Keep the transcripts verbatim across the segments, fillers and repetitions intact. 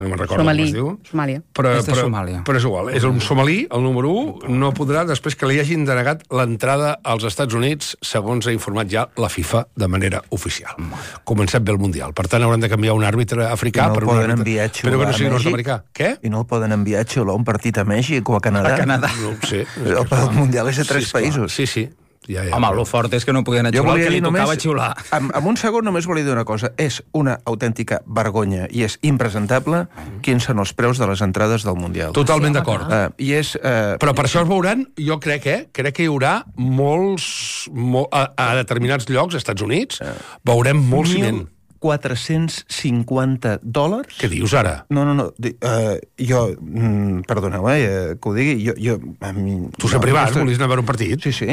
no me'n recordo com es diu. Somàlia. Però, És de però, Somàlia. però és igual, és un somalí, el número un, no podrà, després que li hagin denegat l'entrada als Estats Units, segons ha informat ja la FIFA de manera oficial. Comencem bé el Mundial. Per tant, hauran de canviar un àrbitre africà no per un poden àrbitre... enviar a xular però que no sigui a Mèxic? nord-americà. Què? I no el poden enviar a xular un partit a Mèxic o a Canadà? A Canadà. No ho sé. El, el Mundial és a tres sí, països. Sí, sí. Ja, ja, Home, el fort és que no podien xiular, el que li tocava xiular. En, en un segon només volia dir una cosa. És una autèntica vergonya i és impresentable quins són els preus de les entrades del Mundial. Totalment d'acord. Uh, I és... Uh, Però per això es veuran, jo crec, eh? Crec que hi haurà molts... Mol, a, a determinats llocs, als Estats Units, veurem molt ciment. mil quatre-cents cinquanta dòlars? Què dius ara? No, no, no. Di, uh, jo, mm, perdoneu, eh, que ho digui. Jo, jo, a mi, Tu sempre no, vas, aquesta... volies anar a veure un partit? Sí, sí,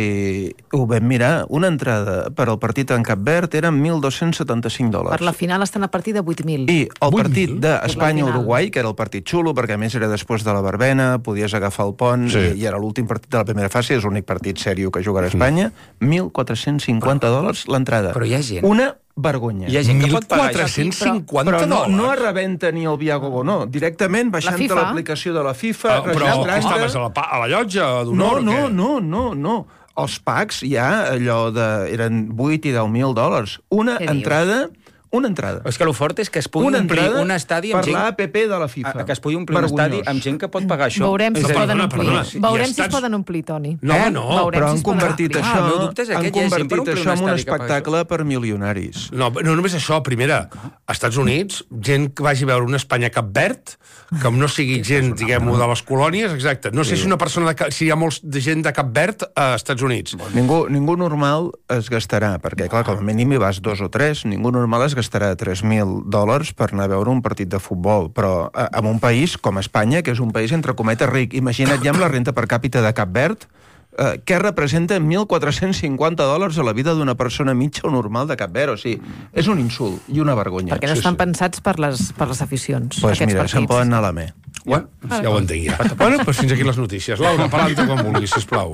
i ho vam mirar. Una entrada per al partit en Cap Verd eren mil dos-cents setanta-cinc dòlars. Per la final estan a partir de vuit mil. I el partit Per d'Espanya-Uruguai, que era el partit xulo, perquè a més era després de la verbena, podies agafar el pont, Sí. i, i era l'últim partit de la primera fase, és l'únic partit sèrio que jugarà a Espanya, mil quatre-cents cinquanta dòlars l'entrada. Però hi ha gent. Una vergonya. Hi ha gent que mil pot pagar això. quatre-cents cinquanta Però no, dòlars. no a rebenta ni el Viagogo, no. Directament baixant FIFA. a l'aplicació de la FIFA, Ah, però registrant-te. que estaves a la, pa- a la llotja No, d'honor no, o què? no, no, no. Els packs ja, allò de... eren vuit i deu mil dòlars. Una Què dius? entrada... Una entrada. És que el fort és que es pugui Una omplir entrada un estadi per amb gent... l'A P P de la FIFA. A, que es pugui omplir un estadi amb gent que pot pagar això. Veurem si És es a dir, poden perdona, omplir. perdona, Veurem i si es estats- poden omplir, Toni. No, Eh? no. Veurem Però si han es poden convertit omplir. això, Ah, el meu dubte és han aquest, hi ha gent per convertit omplir això un en un estadi que paga espectacle per milionaris. No, no només això, primera, als Estats Units, gent que vagi a veure una Espanya-Cap Verd, que no sigui gent, diguem-ho, de les colònies, exacte. No sé si una persona de, Ca- si hi ha molts de gent de Cap Verd a Estats Units. Ningú, ningú normal es gastarà, perquè, clar, com a mínim hi vas dos o tres, ningú normal es gastarà tres mil dòlars per anar a veure un partit de futbol. Però eh, en un país com Espanya, que és un país entre cometes ric, imagina't ja amb la renta per càpita de Cap Verd, eh, què representa mil quatre-cents cinquanta dòlars a la vida d'una persona mitja o normal de Cap Verd. O sigui, és un insult i una vergonya. Perquè no estan pensats per les, per les aficions, Pues aquests mira, se'n partits. poden anar a la me. Bueno, ja ho entenc ja. Bueno, doncs fins aquí les notícies. Laura, parlant-te quan vulguis, sisplau.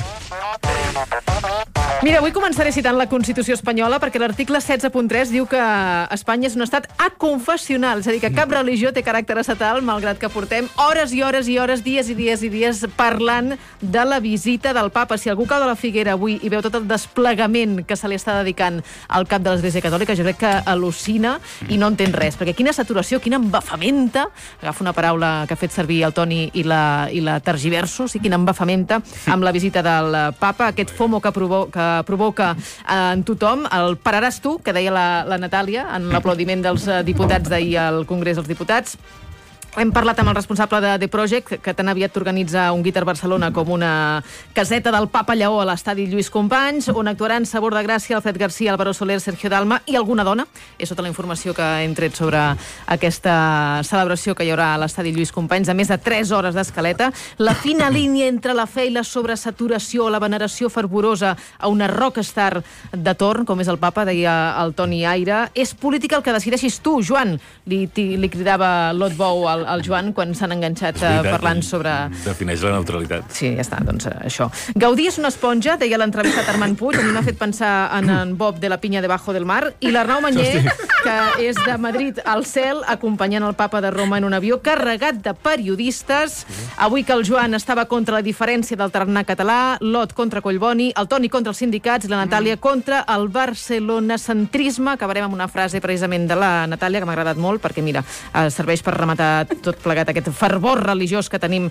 Mira, avui començaré citant la Constitució espanyola perquè l'article setze punt tres diu que Espanya és un estat aconfessional, és a dir, que cap religió té caràcter estatal, malgrat que portem hores i hores i hores, dies i dies i dies parlant de la visita del papa. Si algú cau de la figuera avui i veu tot el desplegament que se li està dedicant al cap de l'Església Catòlica, jo crec que al·lucina i no entén res, perquè quina saturació, quina embafamenta, agafo una paraula que ha fet servir el Toni i la, i la tergiverso, sí, quina embafamenta amb la visita del papa, aquest FOMO que, provo que provoca en tothom, el pararàs tu, que deia la, la Natàlia, en l'aplaudiment dels diputats d'ahir al Congrés dels Diputats. Hem parlat amb el responsable de The Project, que tan aviat t'organitza un Guitar Barcelona com una caseta del Papa Lleó a l'estadi Lluís Companys, on actuaran Sabor de Gràcia, Alfred García, Álvaro Soler, Sergio Dalma i alguna dona. És tota la informació que hem tret sobre aquesta celebració que hi haurà a l'estadi Lluís Companys, de més de tres hores d'escaleta. La fina línia entre la fe i la sobresaturació, la veneració fervorosa a una rockstar de torn, com és el Papa, deia el Toni Aire. És política el que decideixis tu, Joan, li, li cridava Lot Bou al el Joan quan s'han enganxat veritat, parlant sobre... Defineix la neutralitat. Sí, ja està, doncs això. Gaudí és una esponja, deia l'entrevistat Armand Puig, a mi m'ha fet pensar en en Bob de la pinya debajo del mar, i l'Arnau Manyer, que és de Madrid al cel, acompanyant el papa de Roma en un avió carregat de periodistes. Avui que el Joan estava contra la diferència del tarannà català, Lot contra Collboni, el Toni contra els sindicats i la Natàlia contra el barcelonacentrisme. Acabarem amb una frase precisament de la Natàlia, que m'ha agradat molt, perquè mira, serveix per rematar tot plegat aquest fervor religiós que tenim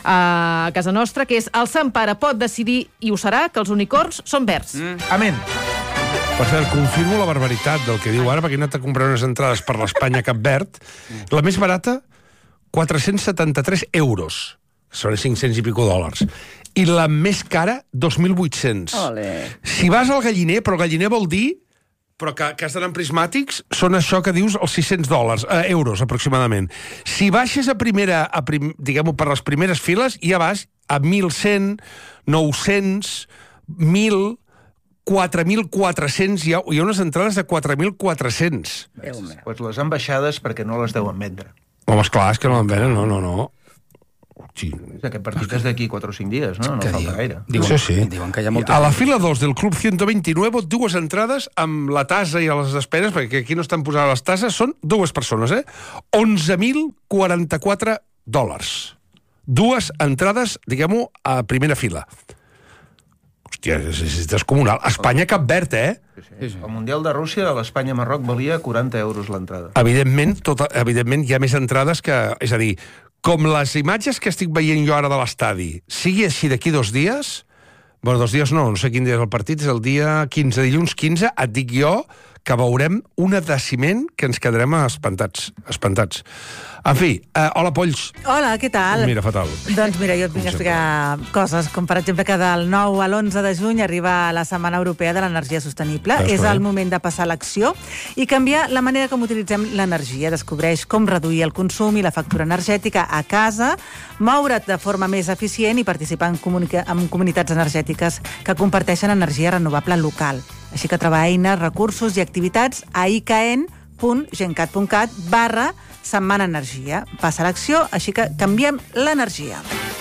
a casa nostra, que és el Sant Pare pot decidir, i ho serà, que els unicorns són verds. Mm. Amén. Per cert, confirmo la barbaritat del que diu ara, perquè he anat a comprar unes entrades per l'Espanya-Cap Verd. La més barata, quatre-cents setanta-tres euros. Són cinc-cents i pico dòlars. I la més cara, dos mil vuit-cents. Ole. Si vas al galliner, però el galliner vol dir però que, que has d'anar en prismàtics, són això que dius els sis-cents dòlars, eh, euros, aproximadament. Si baixes a primera, a prim, diguem-ho, per les primeres files, ja vas a mil cent, nou-cents, mil, quatre mil quatre-cents, hi ha, hi ha unes entrades de quatre mil quatre-cents. Pues les ambaixades perquè no les deuen vendre. Home, esclar, és que no en venen, no, no, no. Sí. Aquest partit és d'aquí quatre o cinc dies, no? No falta gaire. Diuen, sí, sí. diuen que hi ha molta... A la fila dos del Club ciento veintinueve, dues entrades amb la tassa i a les esperes, perquè aquí no estan posades les tasses, són dues persones, eh? onze mil quaranta-quatre dòlars. Dues entrades, diguem-ho, a primera fila. Hòstia, és, és descomunal. Espanya, Cap Verd, eh? Sí, sí. El Mundial de Rússia, a l'Espanya-Marroc, valia quaranta euros l'entrada. Evidentment, tot, evidentment, hi ha més entrades que... És a dir, com les imatges que estic veient jo ara de l'estadi, sigui així d'aquí dos dies... Bueno, dos dies no, no sé quin dia és el partit, és el dia quinze, dilluns quinze, et dic jo que veurem un adeciment que ens quedarem espantats. espantats. En fi, eh, hola, Polls. Hola, què tal? Mira, fatal. Doncs mira, jo et vinc a explicar coses, com per exemple que del nou a l'onze de juny arriba la Setmana Europea de l'Energia Sostenible. Està És bé. el moment de passar a l'acció i canviar la manera com utilitzem l'energia. Descobreix com reduir el consum i la factura energètica a casa, moure't de forma més eficient i participar en, comunica- en comunitats energètiques que comparteixen energia renovable local. Així que troba eines, recursos i activitats a icaen punt gencat punt cat barra Setmana Energia. Passa a l'acció, així que canviem l'energia.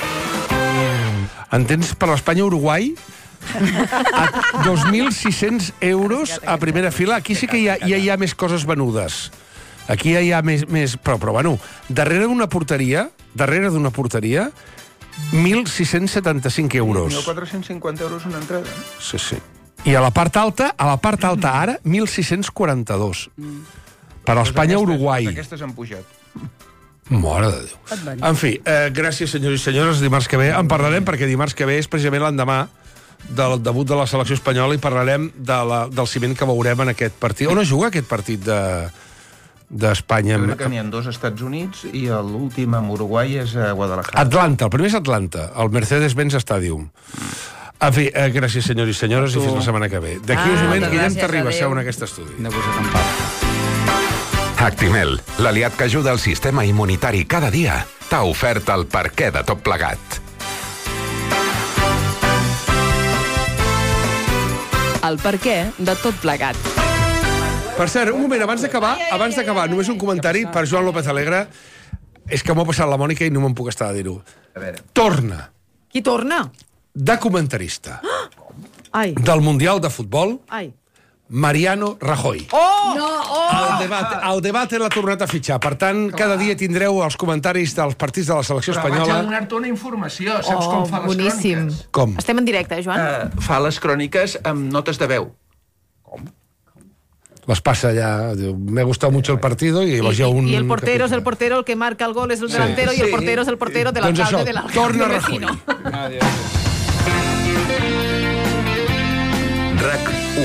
Entens per l'Espanya-Uruguai? A dos mil sis-cents euros a primera fila. Aquí sí que ja, ja hi ha més coses venudes. Aquí ja hi ha més... més però, però, bueno, darrere d'una porteria, darrere d'una porteria, mil sis-cents setanta-cinc euros. mil quatre-cents cinquanta euros una entrada. Sí, sí. I a la part alta, a la part alta ara, mil sis-cents quaranta-dos. Per l'Espanya-Uruguai. Aquestes han pujat. Mare de Déu. En fi, eh, gràcies, senyors i senyores. Dimarts que ve en parlarem, perquè dimarts que ve és precisament l'endemà del debut de la selecció espanyola i parlarem de la, del ciment que veurem en aquest partit. On es juga aquest partit de d'Espanya? Jo crec que n'hi ha dos Estats Units i l'últim amb Uruguai és a Guadalajara. Atlanta, el primer és Atlanta, el Mercedes-Benz Stadium. En fi, eh, gràcies, senyors i senyores, i fins la setmana que ve. D'aquí uns Ah, moments, Guillem gràcies, t'arriba a adéu. seure en aquest estudi. Aneu-vos a campar. Actimel, l'aliat que ajuda el sistema immunitari cada dia, t'ha ofert el perquè de tot plegat. El perquè de tot plegat. Per cert, un moment, abans d'acabar, abans d'acabar, només un comentari per Joan López Alegre. És que m'ho ha passat la Mònica i no me'n puc estar de dir-ho. Torna, Qui torna? de comentarista Ai, del Mundial de Futbol, ai. Mariano Rajoy. Oh! No! Oh! El debat, el debat l'ha tornat a fitxar. Per tant, cada dia tindreu els comentaris dels partits de la selecció Però vaig a espanyola. donar-te una informació. Saps Oh, com fa les boníssim. cròniques? Com? Estem en directe, eh, Joan? Uh, fa les cròniques amb notes de veu. Les passa allà, diu, me ha gustat mucho el partido i Y, llavors hi ha un... y el portero es el portero, el que marca el gol es el delantero, y el Sí. portero es el portero del Doncs alcalde això, del alcalde torna Rajoy. vecino. RAC u.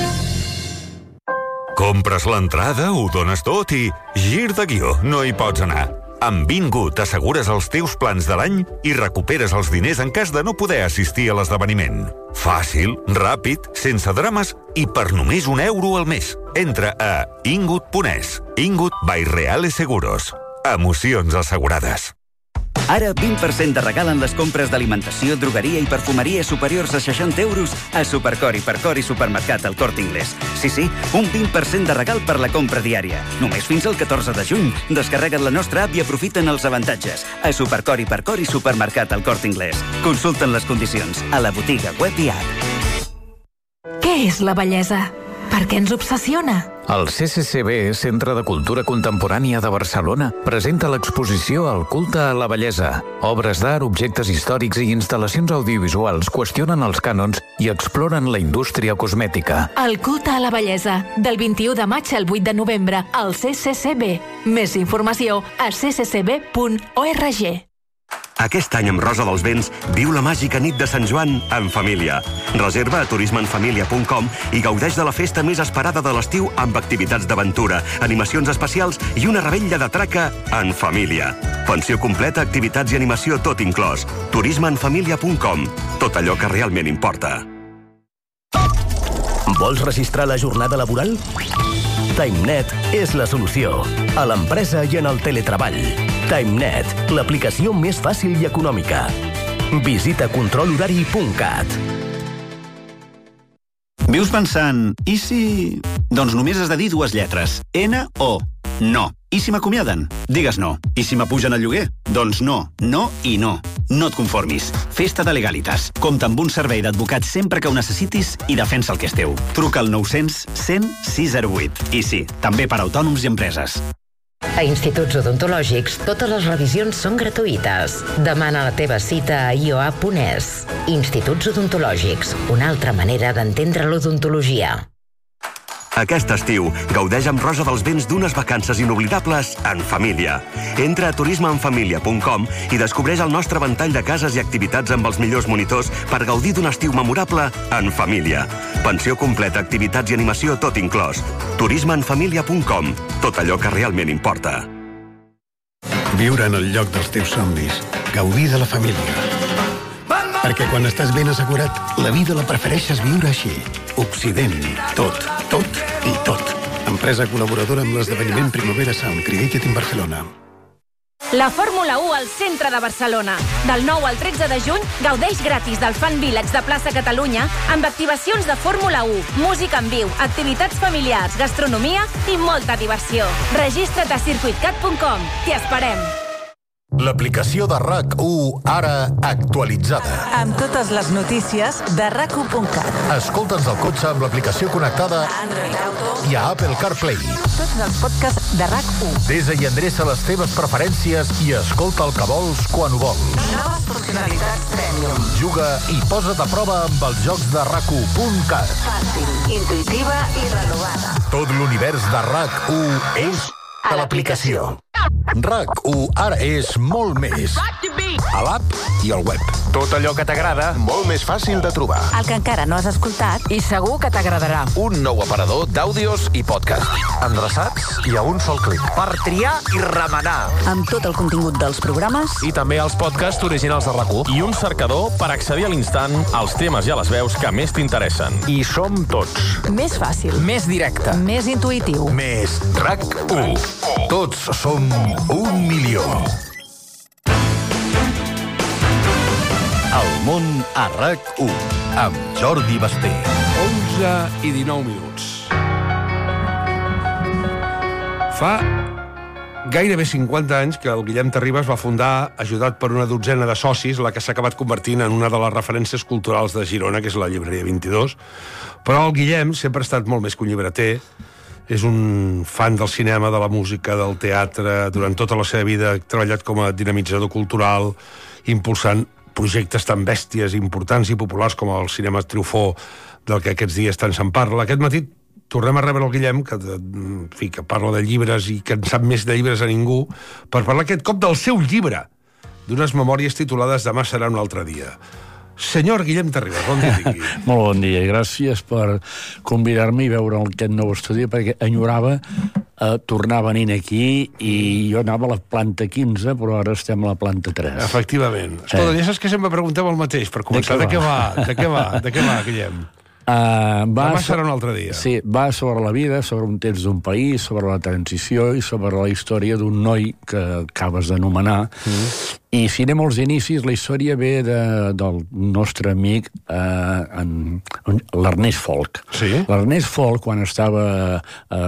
Compres l'entrada, ho dones tot i... Gir de guió, no hi pots anar. Amb Vingut assegures els teus plans de l'any i recuperes els diners en cas de no poder assistir a l'esdeveniment. Fàcil, ràpid, sense drames i per només un euro al mes. Entra a ingut punt es. Ingut by Reales Seguros. Emocions assegurades. Ara vint per cent de regal en les compres d'alimentació, drogueria i perfumeria superiors a seixanta euros a Supercor, Hipercor i Supermercat El Corte Inglés. Sí, sí, un vint per cent de regal per la compra diària. Només fins al catorze de juny. Descarrega't la nostra app i aprofita'n els avantatges. A Supercor, Hipercor i Supermercat El Corte Inglés. Consulta'n les condicions a la botiga web i app. Què és la bellesa? Per què ens obsessiona? El C C C B, Centre de Cultura Contemporània de Barcelona, presenta l'exposició El culte a la bellesa. Obres d'art, objectes històrics i instal·lacions audiovisuals qüestionen els cànons i exploren la indústria cosmètica. El culte a la bellesa, del vint-i-u de maig al vuit de novembre, al C C C B. Més informació a c c c b punt org. Aquest any amb Rosa dels Vents viu la màgica nit de Sant Joan en família. Reserva a turisme en família punt com i gaudeix de la festa més esperada de l'estiu amb activitats d'aventura, animacions especials i una revetlla de traca en família. Pensió completa, activitats i animació tot inclòs. turisme en família punt com. Tot allò que realment importa. Vols registrar la jornada laboral? TimeNet és la solució. A l'empresa i en el teletreball. TimeNet, l'aplicació més fàcil i econòmica. Visita control horari punt cat. Vius pensant, i si... Doncs només has de dir dues lletres. N O. No. I si m'acomiaden? Digues no. I si m'apugen el lloguer? Doncs no, no i no. No et conformis. Festa de Legalitas. Compta amb un servei d'advocat sempre que ho necessitis i defensa el que és teu. Truca al nou cents cent sis zero vuit. I sí, també per autònoms i empreses. A Instituts Odontològics, totes les revisions són gratuïtes. Demana la teva cita a i o a punt es. Instituts Odontològics, una altra manera d'entendre l'odontologia. Aquest estiu, gaudeix amb Rosa dels Vents d'unes vacances inoblidables en família. Entra a turisme en família punt com i descobreix el nostre ventall de cases i activitats amb els millors monitors per gaudir d'un estiu memorable en família. Pensió completa, activitats i animació tot inclòs. turisme en família punt com. Tot allò que realment importa. Viure en el lloc dels teus somnis. Gaudir de la família. Perquè quan estàs ben assegurat, la vida la prefereixes viure així. Occident. Tot, tot i tot. Empresa col·laboradora amb l'esdeveniment Primavera Sound Created in Barcelona. La Fórmula u al centre de Barcelona. Del nou al tretze de juny, gaudeix gratis del Fan Village de Plaça Catalunya amb activacions de Fórmula u, música en viu, activitats familiars, gastronomia i molta diversió. Registra't a circuit cat punt com. T'hi esperem. L'aplicació de RAC u, ara actualitzada. Amb totes les notícies de rac u punt cat. Escolta'ns al cotxe amb l'aplicació connectada i a Apple CarPlay. Tots els podcasts de RAC u. Desa i endreça les teves preferències i escolta el que vols quan ho vols. Noves funcionalitats Premium. Juga i posa't a prova amb els jocs de rac u punt cat. Fàcil, intuïtiva i renovada. Tot l'univers de RAC u és a l'aplicació. RAC u ara és molt més. A l'app i al web. Tot allò que t'agrada, Molt més fàcil de trobar. El que encara no has escoltat I segur que t'agradarà. un nou aparador d'àudios i podcast. Endreçats i a un sol clic. Per triar i remenar. amb tot el contingut dels programes I també els podcasts originals de RAC u. I un cercador per accedir a l'instant als temes i a les veus que més t'interessen. I som tots. Més fàcil. Més directe. més intuïtiu. Més RAC u. Tots som un milió. El món a RAC u, amb Jordi Basté. onze i dinou minuts. Fa gairebé cinquanta anys que el Guillem Terribas va fundar, ajudat per una dotzena de socis, la que s'ha acabat convertint en una de les referències culturals de Girona, que és la Llibreria vint-i-dos. Però el Guillem sempre ha estat molt més que un llibreter. És un fan del cinema, de la música, del teatre. Durant tota la seva vida ha treballat com a dinamitzador cultural, impulsant projectes tan bèsties, importants i populars com el cinema Truffaut, del que aquests dies tant se'n parla. Aquest matí tornem a rebre el Guillem, que, en fi, que parla de llibres i que en sap més de llibres a ningú, per parlar aquest cop del seu llibre, d'unes memòries titulades Demà serà un altre dia. Senyor Guillem Terribas, bon dia tingui. Molt bon dia i gràcies per convidar-me i veure aquest nou estudi, perquè enyorava eh, tornar venint aquí i jo anava a la planta quinze, però ara estem a la planta tres. Efectivament. Escolta, eh. ja saps que sempre pregunteu el mateix, per començar. De què va? De què va? De què va, Guillem? Uh, va Demà serà un altre dia. Sí, va sobre la vida, sobre un temps d'un país, sobre la transició i sobre la història d'un noi que acabes d'anomenar. Mm. I si anem als inicis, la història ve de, del nostre amic eh, en, en, l'Ernest Folk. Sí? L'Ernest Folk, quan estava eh,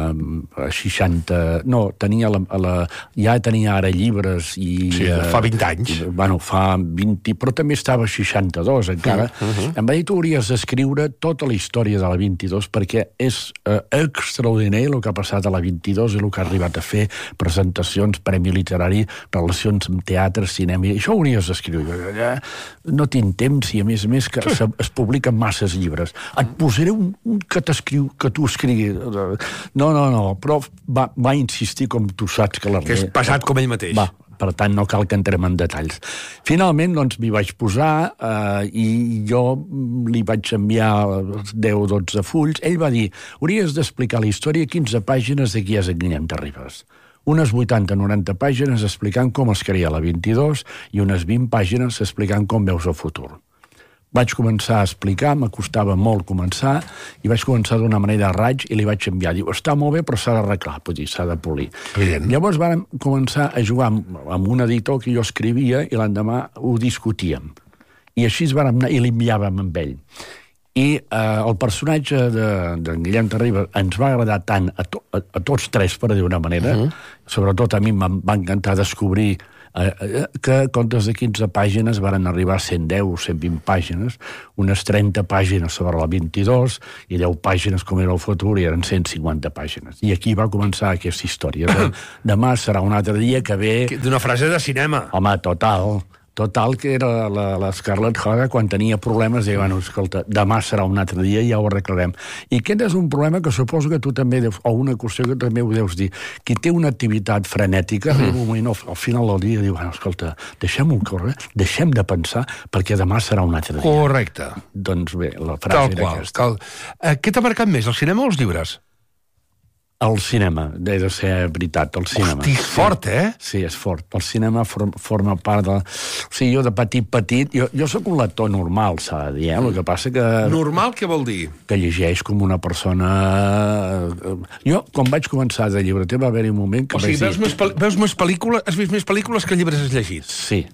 a seixanta... No, tenia la, la, ja tenia ara llibres i... Sí, eh, fa vint anys. I, bueno, fa vint... Però també estava a seixanta-dos, encara. Uh -huh. Em va dir, tu hauries d'escriure tota la història de la vint-i-dos, perquè és eh, extraordinari el que ha passat a la vint-i-dos i el que ha arribat a fer, presentacions, premi literari, relacions amb teatre, cinema, i això ho hauries d'escriure. Ja no tinc temps i, a més a més, que sí. es publiquen masses llibres. Et posaré un, un que t'escriu, que tu escriguis. No, no, no, però va, va insistir, com tu saps que l'Ernest... Que és passat com ell mateix. Va, per tant, no cal que entrem en detalls. Finalment, doncs, m'hi vaig posar eh, i jo li vaig enviar deu o dotze fulls. Ell va dir, hauries d'explicar la història, quinze pàgines de qui és en Guillem Terribas. Unes vuitanta o noranta pàgines explicant com es creia la vint-i-dos i unes vint pàgines explicant com veus el futur. Vaig començar a explicar, m'acostava molt començar, i vaig començar d'una manera de raig i li vaig enviar. Diu, està molt bé, però s'ha d'arreglar, vull dir, s'ha de polir. Bien. Llavors vam començar a jugar amb, amb un editor que jo escrivia i l'endemà ho discutíem. I així es vam anar i l'enviàvem amb ell. I eh, el personatge d'en de, de Guillem Terribas ens va agradar tant a, to, a, a tots tres, per dir-ho d'una manera. Uh -huh. Sobretot a mi em va encantar descobrir eh, que contes de quinze pàgines varen arribar a cent deu o cent vint pàgines, unes trenta pàgines sobre la vint-i-dos i deu pàgines com era el futur i eren cent cinquanta pàgines. I aquí va començar aquesta història. De, demà serà un altre dia que ve... D'una frase de cinema. Home, total... Total, que era la, la Scarlett Haga, quan tenia problemes, deia, bueno, escolta, demà serà un altre dia i ja ho arreglarem. I aquest és un problema que suposo que tu també, deus, o una qüestió que també ho deus dir. Qui té una activitat frenètica, mm. un moment, al final del dia, diu, bueno, escolta, deixem-ho córrer, deixem de pensar, perquè demà serà un altre dia. Correcte. Doncs bé, la frase Tal era qual, aquesta. Cal... Eh, què t'ha marcat més, el cinema o els llibres? El cinema, he de ser veritat, el cinema. Hosti, és fort, eh? Sí, és fort. El cinema forma, forma part de... O sigui, jo de petit, petit... Jo, jo sóc un lector normal, s'ha de dir, eh? El que passa que... Normal, què vol dir? Que llegeix com una persona... Jo, quan vaig començar de llibreter, va haver-hi un moment que... O sigui, vaig veus, dir... més pel... veus més pel·lícules, has vist més pel·lícules que llibres has llegit? Sí,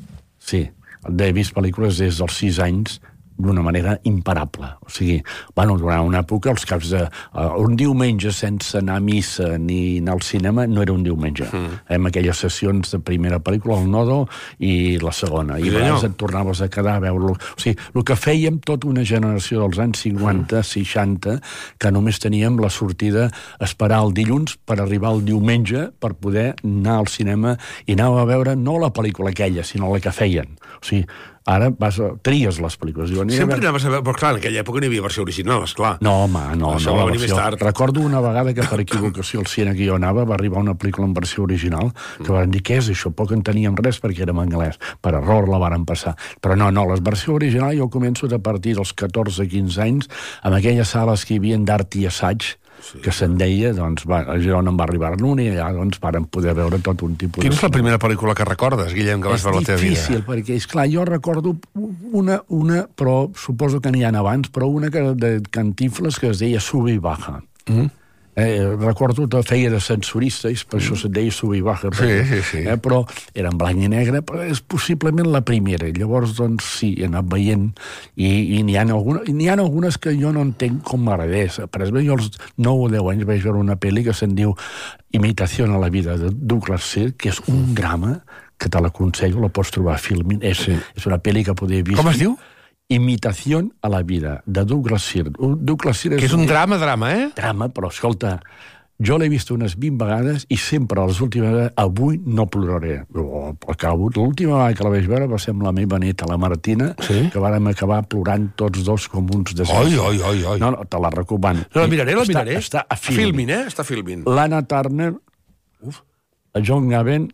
sí. He vist pel·lícules des dels sis anys d'una manera imparable. O sigui, bueno, durant una època, els caps de... Uh, un diumenge sense anar a missa ni anar al cinema no era un diumenge. Mm. Amb aquelles sessions de primera pel·lícula, el Nodo, i la segona. I, I a vegades et tornaves a quedar a veure-lo. O sigui, el que fèiem tota una generació dels anys cinquanta, mm. seixanta, que només teníem la sortida, esperar el dilluns per arribar el diumenge per poder anar al cinema i anàvem a veure no la pel·lícula aquella, sinó la que feien. O sigui, ara vas a... tries les pel·lícules. Diuen, sempre anaves a veure... Però clar, en aquella època no hi havia versió original, esclar. No, home, no. Això no va venir més tard. Recordo una vegada que per equivocació al cine que jo anava va arribar una pel·lícula en versió original que van dir, què és això? Poc en teníem res perquè érem anglès. Per error la varen passar. Però no, no, la versió original jo començo a partir dels catorze quinze anys amb aquelles sales que hi havia d'art i assaig, sí, que se'n deia, doncs, va, a Girona en va arribar l'un i allà, doncs, varen poder veure tot un tipus... Quina és la primera pel·lícula que recordes, Guillem, que vas veure la teva vida? És difícil, perquè, esclar, jo recordo una, una, però suposo que n'hi ha abans, però una que, de Cantinflas que es deia Sube i Baja. Mm. Eh, recordo que feia de sensorista, i per mm. això se'n deia Sube i Baja. Sí, perquè, sí, sí. Eh, però era en blanc i negre, però és possiblement la primera. Llavors, doncs, sí, he anat veient, i, i n'hi ha, alguna, n'hi ha algunes que jo no entenc com m'agradés. Per exemple, jo als nou o deu anys vaig veure una pel·li que se'n diu Imitació a la vida, de Douglas Sirk, que és un drama que te l'aconsello, la pots trobar a Filmin. És, sí. és una pel·li que podria haver vist... Com es diu? Imitació a la vida, de Douglas Sirk. Douglas Sirk és, que és un drama, drama, eh? Drama, però, escolta, jo l'he vist unes vint vegades i sempre, a les últimes vegades, avui no ploraré. Oh, acabo. L'última vegada que la vaig veure va ser amb la meva neta, la Martina, sí? Que vàrem acabar plorant tots dos com uns desastres. Oi, oi, oi, oi. No, no, te la recomano. No, la miraré, la miraré. Està, està a Filmin. Filmin, eh? Està Filmin. L'Anna Turner, uf, el John Gavin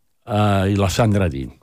uh, i la Sandra Dee.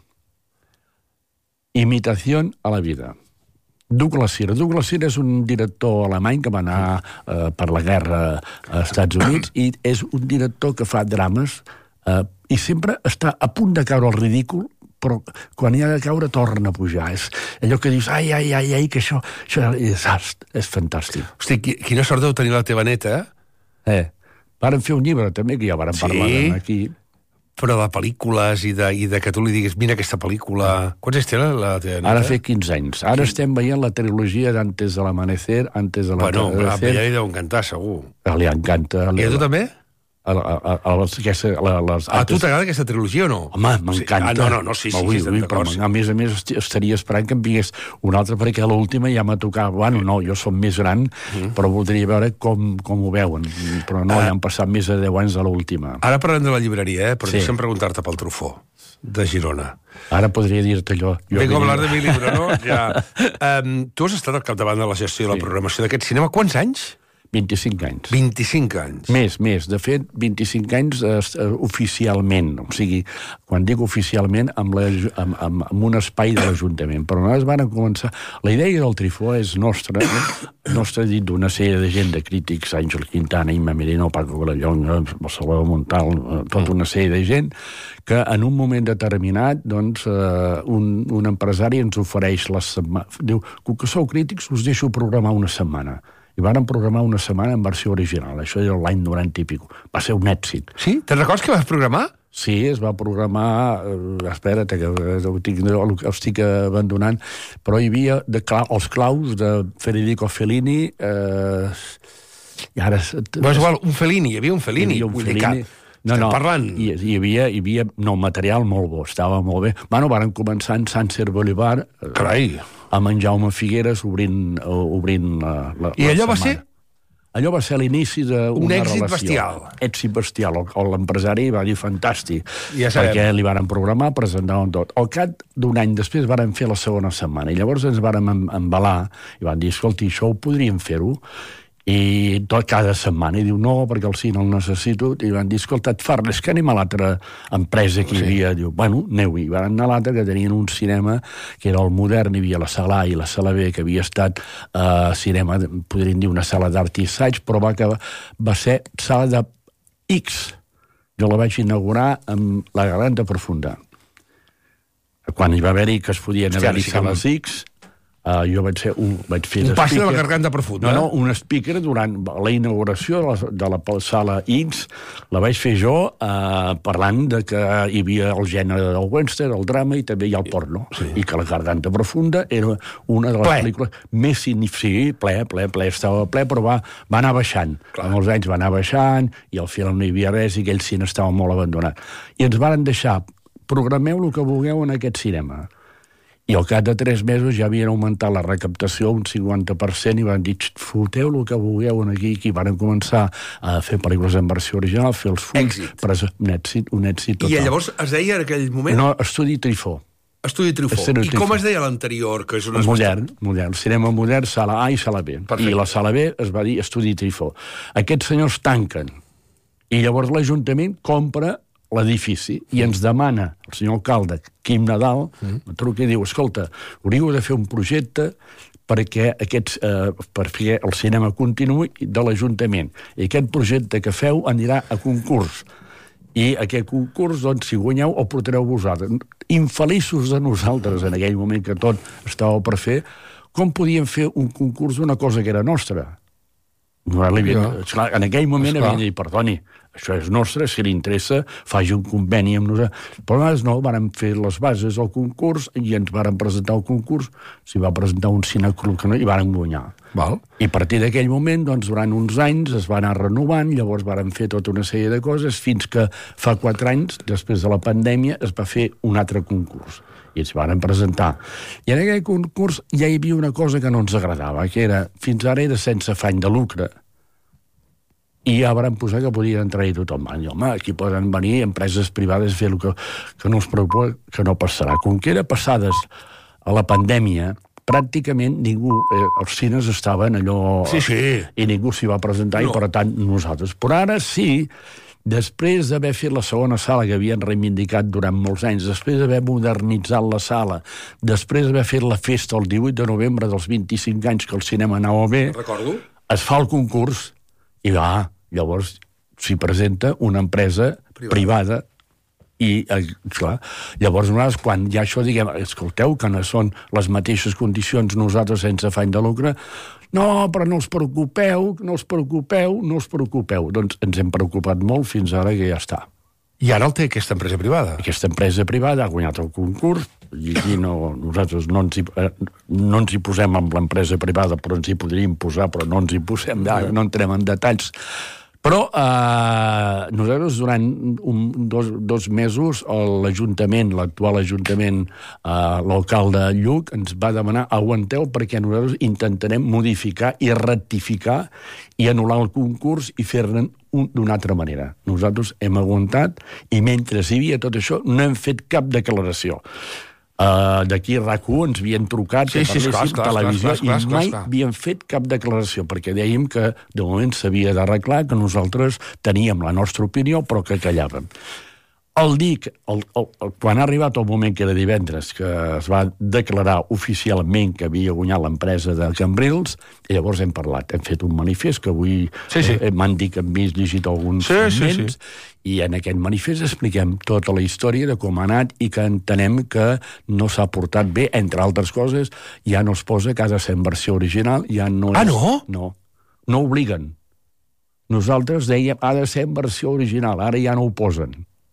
Imitació a la vida. Douglas Sirk. Douglas Sirk és un director alemany que va anar eh, per la guerra als Estats Units i és un director que fa drames eh, i sempre està a punt de caure al ridícul, però quan hi ha de caure torna a pujar. És allò que dius, ai, ai, ai, ai, que això, això és, és fantàstic. Hosti, quina sort deu tenir la teva neta, eh? Eh, varen fer un llibre també, que ja varen sí? parlar aquí. Però de pel·lícules i de, i de que tu li diguis mira aquesta pel·lícula... Quants anys té la, la teva neta? Ara fa quinze anys. Ara sí. Estem veient la trilogia d'Antes de l'Amanecer, Antes de l'Amanecer... Bueno, a ella li deu encantar, segur. Li encanta. I a tu també? A, a, a, a les, aquesta, a les, a tu t'agrada aquesta trilogia o no? Home, m'encanta. Sí. Ah, no, no, no, sí, sí, vull, sí, vull, però, a més a més estaria esperant que em vingués una altra, perquè l'última ja m'ha tocat, bueno, no, jo som més gran, mm. però voldria veure com, com ho veuen, però no, ah. ja han passat més de deu anys de l'última. Ara parlem de la llibreria, eh? Però sí. Deixa'm preguntar-te pel Trufó, de Girona. Ara podria dir-te allò. Vengo a hablar de mi libro, no? Ja. Um, tu has estat al capdavant de la gestió de la programació d'aquest cinema. Quants anys? vint-i-cinc anys. vint-i-cinc anys. Més, més. De fet, vint-i-cinc anys eh, oficialment. O sigui, quan dic oficialment, amb, la, amb, amb, amb un espai de l'Ajuntament. Però nosaltres van començar... La idea del Trifó és nostra, no? Nostra dit d'una sèrie de gent, de crítics, Àngel Quintana, Imma Merino, Paco Grallonga, Barcelona Montal, tota una sèrie de gent, que en un moment determinat, doncs, eh, un, un empresari ens ofereix la setmana... Diu, com que sou crítics, us deixo programar una setmana. I varen programar una setmana en versió original. Això era l'any noranta i pico. Va ser un èxit. Sí? Te'n recordes que vas programar? Sí, es va programar... Eh, espera't, que ho estic, ho estic abandonant, però hi havia de clau, els claus de Federico Fellini... Eh, i ara... Però és igual, un Fellini, hi havia un Fellini. Hi havia un vull Fellini. Dir que... No, no, parlant... hi, hi, havia, hi havia no, material molt bo, estava molt bé. Bueno, van començar en Sunset Boulevard Carai. amb en Jaume Figueres obrint, obrint la, la, I la allò setmana. va ser... Allò va ser l'inici d'una Un èxit relació. bestial. Èxit bestial. O l'empresari va dir fantàstic. Ja sabem. Perquè li varen programar, presentaven tot. Al cap d'un any després varen fer la segona setmana. I llavors ens vàrem embalar i van dir, escolti, això ho podríem fer-ho. I tot cada setmana. I diu, no, perquè el cine el necessito. I van dir, escolta, et farles, que anem a l'altra empresa que hi havia. Diu, bueno, aneu-hi. Van anar a l'altra, que tenien un cinema que era el modern, hi havia la sala A i la sala B, que havia estat eh, cinema, podríem dir una sala d'art i assaig, però va, acabar, va ser sala de X. Jo la vaig inaugurar amb la Garganta Profunda. Quan hi va haver-hi que es podien haver-hi sales X... Uh, jo vaig, ser un, vaig fer un passi de la Garganta Profunda. No, no, un speaker durant la inauguració de la, de la sala X, la vaig fer jo uh, parlant de que hi havia el gènere del western, el drama i també hi ha el porno. Sí. I que la Garganta Profunda era una de les ple. pel·lícules més significatives. Sí, ple, ple, ple, estava ple, però va, va anar baixant. Clar. Amb els anys va anar baixant i al final no hi havia res i aquell cine estava molt abandonat. I ens varen deixar, programeu el que vulgueu en aquest cinema. I al cap de tres mesos ja havien augmentat la recaptació un cinquanta per cent i van dir, foteu el que vulgueu aquí, i van començar a fer pel·lícules en versió original, fer els fulls, però un èxit, un èxit total. I llavors es deia en aquell moment... No, Estudi Trifó. Estudi Trifó. Estudi I Trifó. com es deia l'anterior? Que és una modern, modern. Cinema modern, sala A i sala B. Perfecte. I la sala B es va dir Estudi Trifó. Aquests senyors tanquen. I llavors l'Ajuntament compra l'edifici i ens demana el senyor alcalde, Quim Nadal, mm. truca i diu, escolta, hauríeu de fer un projecte perquè, aquests, eh, perquè el cinema continuï de l'Ajuntament. I aquest projecte que feu anirà a concurs. I aquest concurs, doncs, si guanyeu, el portareu vosaltres. Infeliços de nosaltres, en aquell moment que tot estava per fer, com podíem fer un concurs d'una cosa que era nostra? No, havien, no. Esclar, en aquell moment havien de dir, perdoni, això és nostre, si li interessa, faci un conveni amb nosaltres. Però nosaltres no, vàrem fer les bases del concurs i ens vàrem presentar el concurs, s'hi va presentar un cineclub i vàrem guanyar. Val. I a partir d'aquell moment, doncs, durant uns anys es va anar renovant, llavors vàrem fer tota una sèrie de coses, fins que fa quatre anys, després de la pandèmia, es va fer un altre concurs. I ens van presentar. I en aquell concurs ja hi havia una cosa que no ens agradava, que era, fins ara era sense afany de lucre. I ja van posar que podien entrar-hi tothom. I, home, aquí poden venir empreses privades a fer el que, que no us preocupa, que no passarà. Com que era passades a la pandèmia, pràcticament ningú, eh, els cines estaven allò... Sí, sí. I ningú s'hi va presentar, no. I per tant nosaltres. Però ara sí, després d'haver fet la segona sala que havien reivindicat durant molts anys, després d'haver modernitzat la sala, després d'haver fet la festa el divuit de novembre dels vint-i-cinc anys que el cinema anava bé, recordo, es fa el concurs i va, llavors s'hi presenta una empresa privada, privada i, clar, llavors nosaltres, quan ja això diguem, escolteu, que no són les mateixes condicions nosaltres sense afany de lucre, no, però no us preocupeu, no us preocupeu, no us preocupeu. Doncs ens hem preocupat molt fins ara que ja està. I ara el té aquesta empresa privada? Aquesta empresa privada ha guanyat el concurs i aquí no, nosaltres no ens, hi, no ens hi posem amb l'empresa privada, però ens hi podríem posar, però no ens hi posem, no entrem en detalls. Però eh, nosaltres durant un, dos, dos mesos l'Ajuntament, l'actual Ajuntament eh, local de Lluc ens va demanar aguanteu perquè nosaltres intentarem modificar i rectificar i anul·lar el concurs i fer-ne d'una altra manera. Nosaltres hem aguantat i mentre hi havia tot això no hem fet cap declaració. Uh, d'aquí a RAC u ens havien trucat sí, sí, clar, clar, televisió clar, clar, clar, i mai clar. havien fet cap declaració perquè dèiem que de moment s'havia d'arreglar, que nosaltres teníem la nostra opinió però que callàvem. El dic, el, el, el, quan ha arribat el moment que era divendres, que es va declarar oficialment que havia guanyat l'empresa de Cambrils, i llavors hem parlat, hem fet un manifest que avui sí, sí. eh, m'han dit que hem vist llegit alguns sí, moments, sí, sí. I en aquest manifest expliquem tota la història de com ha anat i que entenem que no s'ha portat bé, entre altres coses, ja no es posa que ha de ser en versió original, ja no és... Ah, no? No, no obliguen. Nosaltres dèiem ha de ser en versió original, ara ja no ho posen.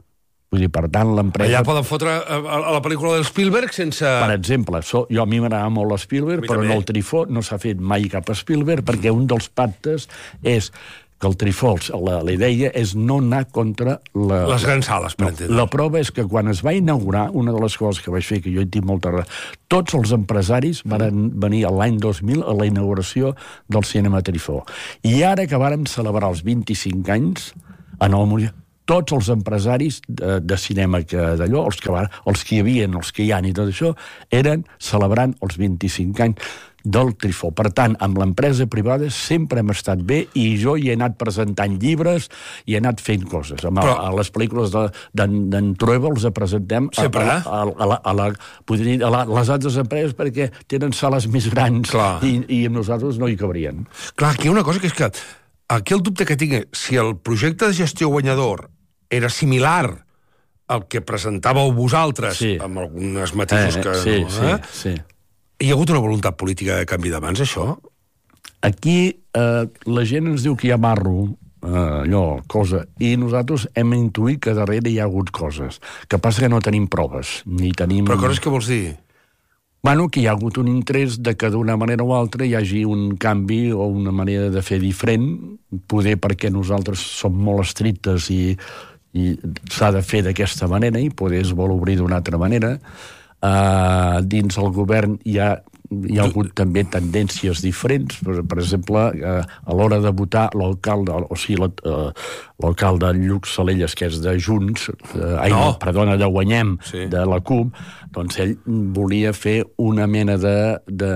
Vull dir, per tant, l'empresa... Allà poden fotre a, a la pel·lícula del Spielberg sense... Per exemple, so, jo a mi m'agrada molt l'Spielberg, però en el Trifó no s'ha fet mai cap Spielberg, perquè un dels pactes és que el Trifó, la, la idea és no anar contra... La, les grans sales, per entendre. La prova és que quan es va inaugurar, una de les coses que vaig fer, que jo hi tinc molta raó, tots els empresaris van venir l'any dos mil a la inauguració del Cinema Trifó. I ara que vàrem celebrar els vint-i-cinc anys, a Nou Moria, tots els empresaris de, de cinema que d'allò, els que, van, els que hi havia, els que hi ha i tot això, eren celebrant els vint-i-cinc anys del Trifó. Per tant, amb l'empresa privada sempre hem estat bé i jo hi he anat presentant llibres i he anat fent coses. Amb, Però... a, a les pel·lícules d'en Trueba els presentem a, a, a, a, la, a, la, podria dir, a la, les altres empreses perquè tenen sales més grans i, i amb nosaltres no hi cabrien. Clar, aquí hi ha una cosa que és que aquí el dubte que tinc, si el projecte de gestió guanyador era similar al que presentàveu vosaltres, sí. amb algunes matisos eh, que... Sí, no, eh? sí, sí. Hi ha hagut una voluntat política de canvi de mans, això? Aquí eh, la gent ens diu que hi ha marro, eh, allò, cosa, i nosaltres hem intuït que darrere hi ha hagut coses. Que passa que no tenim proves, ni tenim... Però coses que vols dir? Bueno, que hi ha hagut un interès de que d'una manera o altra hi hagi un canvi o una manera de fer diferent, poder perquè nosaltres som molt estrictes i, i s'ha de fer d'aquesta manera i poder es vol obrir d'una altra manera. Uh, dins el govern hi ha, hi ha hagut també tendències diferents. Per, per exemple, uh, a l'hora de votar l'alcalde, o sigui, l'alcalde Lluc Salelles, que és de Junts, uh, ai, no. perdona, de Guanyem, sí. de la CUP, doncs ell volia fer una mena de, de,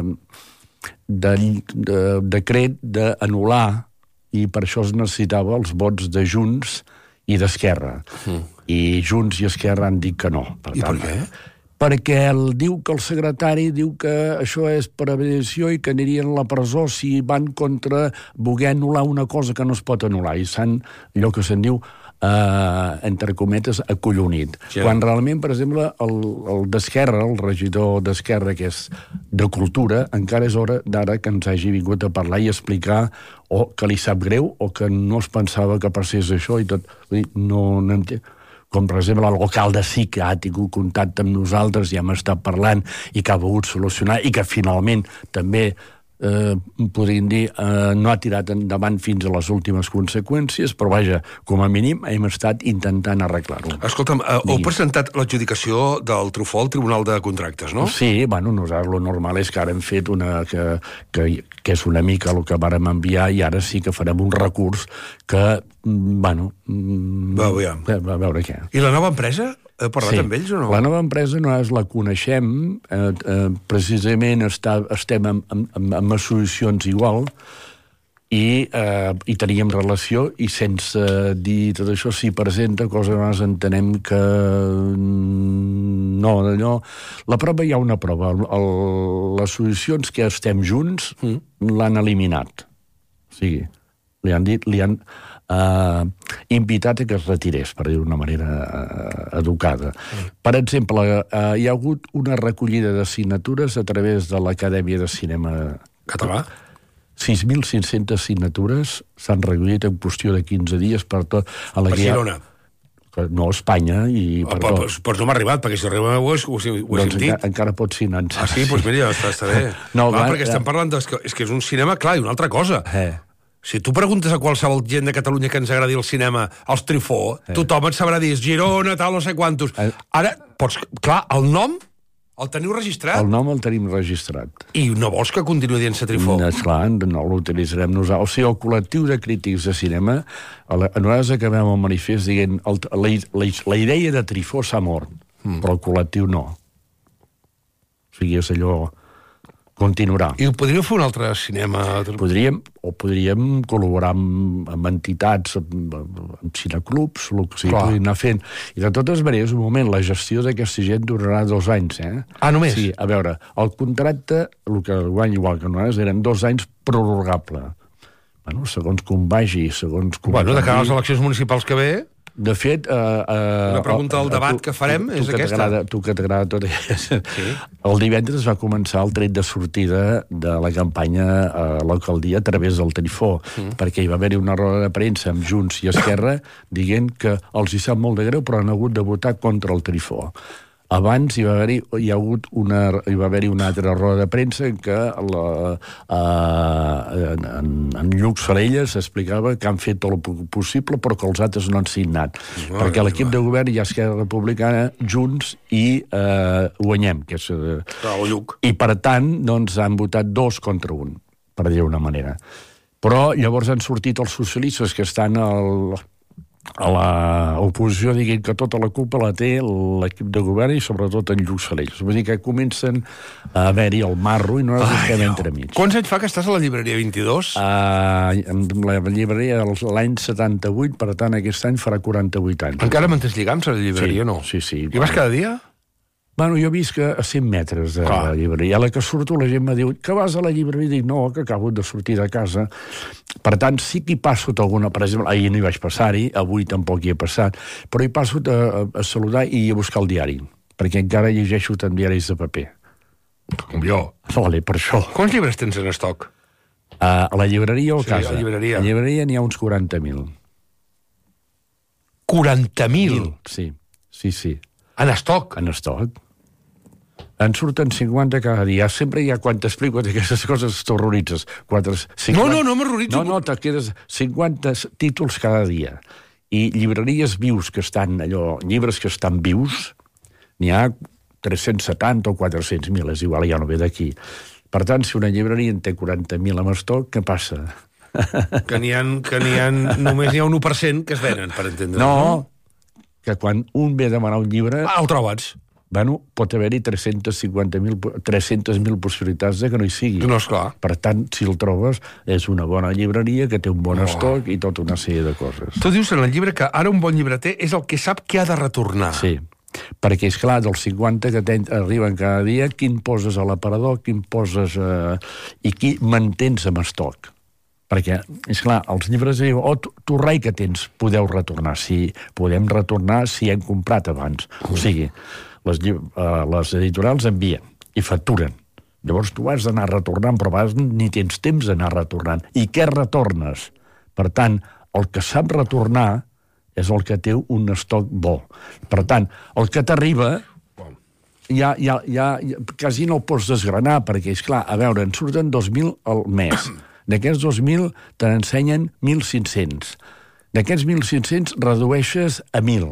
de, de decret d'anul·lar, i per això es necessitava els vots de Junts i d'Esquerra. Mm. I Junts i Esquerra han dit que no. Per I tant, per què? Perquè el, diu que el secretari diu que això és prevaricació i que anirien a la presó si van contra voler anul·lar una cosa que no es pot anul·lar. I s'han, allò que se'n diu, eh, entre cometes, acollonit. Sí. Quan realment, per exemple, el, el d'Esquerra, el regidor d'Esquerra, que és de Cultura, encara és hora d'ara que ens hagi vingut a parlar i explicar o que li sap greu o que no es pensava que passés això i tot. Vull dir, no, no entenc. Com, per exemple, l'alcalde sí que ha tingut contacte amb nosaltres i hem estat parlant i que ha volgut solucionar i que finalment també, eh, podríem dir, eh, no ha tirat endavant fins a les últimes conseqüències, però, vaja, com a mínim hem estat intentant arreglar-ho. Escolta'm, eh, heu presentat l'adjudicació del Trufó al Tribunal de Contractes, no? Sí, bueno, nosaltres el normal és que ara hem fet una... que, que, que és una mica el que vàrem enviar i ara sí que farem un recurs que, bueno... Va, ja. A veure què. I la nova empresa? Heu parlat sí. amb ells o no? La nova empresa no és la coneixem, eh, eh, precisament està, estem amb, amb, amb associacions igual i, eh, i teníem relació i sense dir tot això s'hi presenta, cosa que nosaltres entenem que no, d'allò... La prova, hi ha una prova. El, el, les associacions que estem junts mm. l'han eliminat. O sigui, li han dit, li han... Uh, invitat a que es retirés, per dir d'una manera uh, educada. Mm. Per exemple, uh, hi ha hagut una recollida de signatures a través de l'Acadèmia de Cinema Català. sis mil cinc-centes signatures s'han recollit en qüestió de quinze dies per tot... A la per Girona. Ha... No, Espanya i per oh, tot. Però no m'ha arribat, perquè si arriba ho, ho, ho he doncs sentit. Encara, encara pots signar. Ah, sí? Doncs mira, està, està bé. No, va, va, perquè estem parlant de... És que és un cinema, clar, i una altra cosa. Eh. Si tu preguntes a qualsevol gent de Catalunya que ens agradi el cinema, els Trifó, eh. tothom et sabrà dir Girona, tal, no sé quantos. Eh. Ara, pots... Clar, el nom el teniu registrat? El nom el tenim registrat. I no vols que continuï dient-se Trifó? No, esclar, no l'utilitzarem nosaltres. O sigui, el col·lectiu de crítics de cinema, a nosaltres acabem el manifest dient el, la, la, la idea de Trifó s'ha mort, mm. però el col·lectiu no. O sigui, és allò... continuarà. I podríeu fer un altre cinema? Podríem, o podríem col·laborar amb, amb entitats, amb, amb cineclubs, el que sigui, podríem anar fent. I de totes maneres, un moment, la gestió d'aquesta gent durarà dos anys, eh? Ah, només? Sí, a veure, el contracte, el que guany igual que nosaltres, eren dos anys prorrogable. Bueno, segons com vagi, segons com... Bueno, de cara a les eleccions municipals que ve... De fet... Uh, uh, Una pregunta al debat que farem és aquesta. Tu que t'agrada tot. Sí. El divendres va començar el tret de sortida de la campanya a l'alcaldia a través del Trifó, mm. perquè hi va haver-hi una roda de premsa amb Junts i Esquerra dient que els hi sap molt de greu però han hagut de votar contra el Trifó. Abans hi va haver-hi hi ha hagut una, hi va haver-hi una altra roda de premsa en què la, uh, en, en Lluc Salelles s'explicava que han fet tot el possible però que els altres no han signat. No, perquè a l'equip de govern hi ha Esquerra Republicana, Junts i uh, Guanyem, que és... Uh, I per tant, doncs, han votat dos contra un, per dir-ho d'una manera. Però llavors han sortit els socialistes que estan al... a l'oposició diguin que tota la culpa la té l'equip de govern i sobretot en Lluc Salelles. Vull dir que comencen a haver-hi el marro i no ens estem entremig. Quants anys fa que estàs a la llibreria vint-i-dos? Uh, la llibreria l'any setanta-vuit, per tant aquest any farà quaranta-vuit anys. Encara mantens lligams a la llibreria, sí, no? Sí, sí. I vas cada dia? Bueno, jo visc a cent metres de Clar. la llibreria. A la que surto la gent me diu que vas a la llibreria i dic no, que acabo de sortir de casa. Per tant, sí que hi passo alguna... Per exemple, ahir no hi vaig passar-hi, avui tampoc hi he passat, però hi passo a, a saludar i a buscar el diari, perquè encara llegeixo tant diaris de paper. Com jo. Vale, per això. Quants llibres tens en estoc? Uh, a la llibreria o a sí, casa? a la llibreria. A la llibreria n'hi ha uns quaranta mil. quaranta mil? Sí, sí, sí. En estoc? En estoc. En surten cinquanta cada dia. Sempre hi ha, quan t'explico aquestes coses, t'horroritzes. cinquanta... No, no, no m'horroritzo. No, no, te quedes cinquanta títols cada dia. I llibreries vius que estan allò, llibres que estan vius, n'hi ha tres-cents setanta o quatre-cents mil, és igual, ja no ve d'aquí. Per tant, si una llibreria en té quaranta mil amb estoc, què passa? Que n'hi ha, que n'hi ha, només n'hi ha un u per cent que es venen, per entendre. No, que quan un ve a demanar un llibre... Ah, el trobes. Bueno, pot haver-hi tres-cents cinquanta mil tres-centes mil possibilitats de que no hi sigui. No, esclar. Per tant, si el trobes, és una bona llibreria que té un bon oh. estoc i tota una sèrie de coses. Tu dius en el llibre que ara un bon llibreter és el que sap que ha de retornar. Sí, perquè, és clar, dels cinquanta que arriben cada dia, quin poses a l'aparador, quin poses... Eh, i qui mantens amb estoc. Perquè, és clar, els llibres diuen, oh, tu, tu rei que tens, podeu retornar. Sí, podem retornar si hem comprat abans. Mm. O sigui, les, uh, les editorials envien i facturen. Llavors tu has d'anar retornant, però a vegades ni tens temps d'anar retornant. I què retornes? Per tant, el que sap retornar és el que té un estoc bo. Per tant, el que t'arriba... Ja, ja, ja, ja quasi no el pots desgranar, perquè, és clar, a veure, en surten dos mil al mes. D'aquests dos mil te n'ensenyen mil cinc-cents. D'aquests mil cinc-cents redueixes a mil.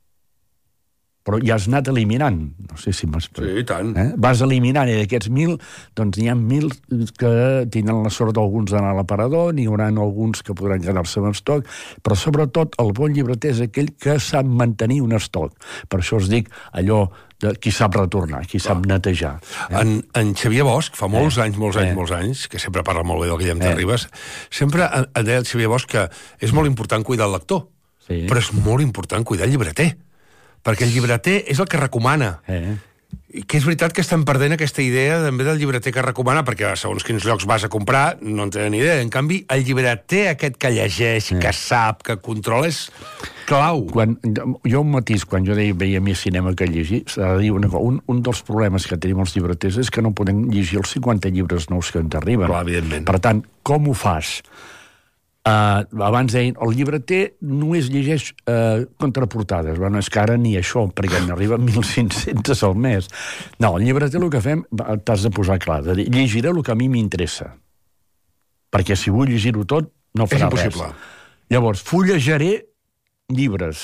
Però ja has anat eliminant. No sé si m'explico. Sí, i tant. Eh? Vas eliminant, i d'aquests mil, doncs n'hi ha mil que tindran la sort d'alguns d'anar a l'aparador, n'hi haurà alguns que podran quedar-se amb estoc, però sobretot el bon llibreter és aquell que sap mantenir un estoc. Per això us dic allò de qui sap retornar, qui sap ah. netejar. Eh? En, en Xavier Bosch, fa molts eh. anys, molts anys, eh. molts anys, que sempre parla molt bé del Guillem eh. Terribas, sempre deia el Xavier Bosch que és molt important cuidar el lector, sí. però és molt important cuidar el llibreter, perquè el llibreter és el que recomana. Eh. I que és veritat que estan perdent aquesta idea també del llibreter que recomana, perquè segons quins llocs vas a comprar no en tenen idea. En canvi, el llibreter aquest que llegeix, eh. que sap, que controla, és clau. Quan, jo un matís, quan jo deia, veia més cinema que llegir, s'ha de dir una cosa. Un, un dels problemes que tenim els llibreters és que no podem llegir els cinquanta llibres nous que ens arriben. Clar, evidentment. Per tant, com ho fas? Uh, abans deien, el llibreter només llegeix uh, contraportades. Bueno, és que ara ni això, perquè n'arriben mil cinc-cents al mes. No, el llibreter el que fem, t'has de posar clar, de dir, llegiré el que a mi m'interessa. Perquè si vull llegir-ho tot, no farà res. És impossible. Llavors, fullejaré llibres,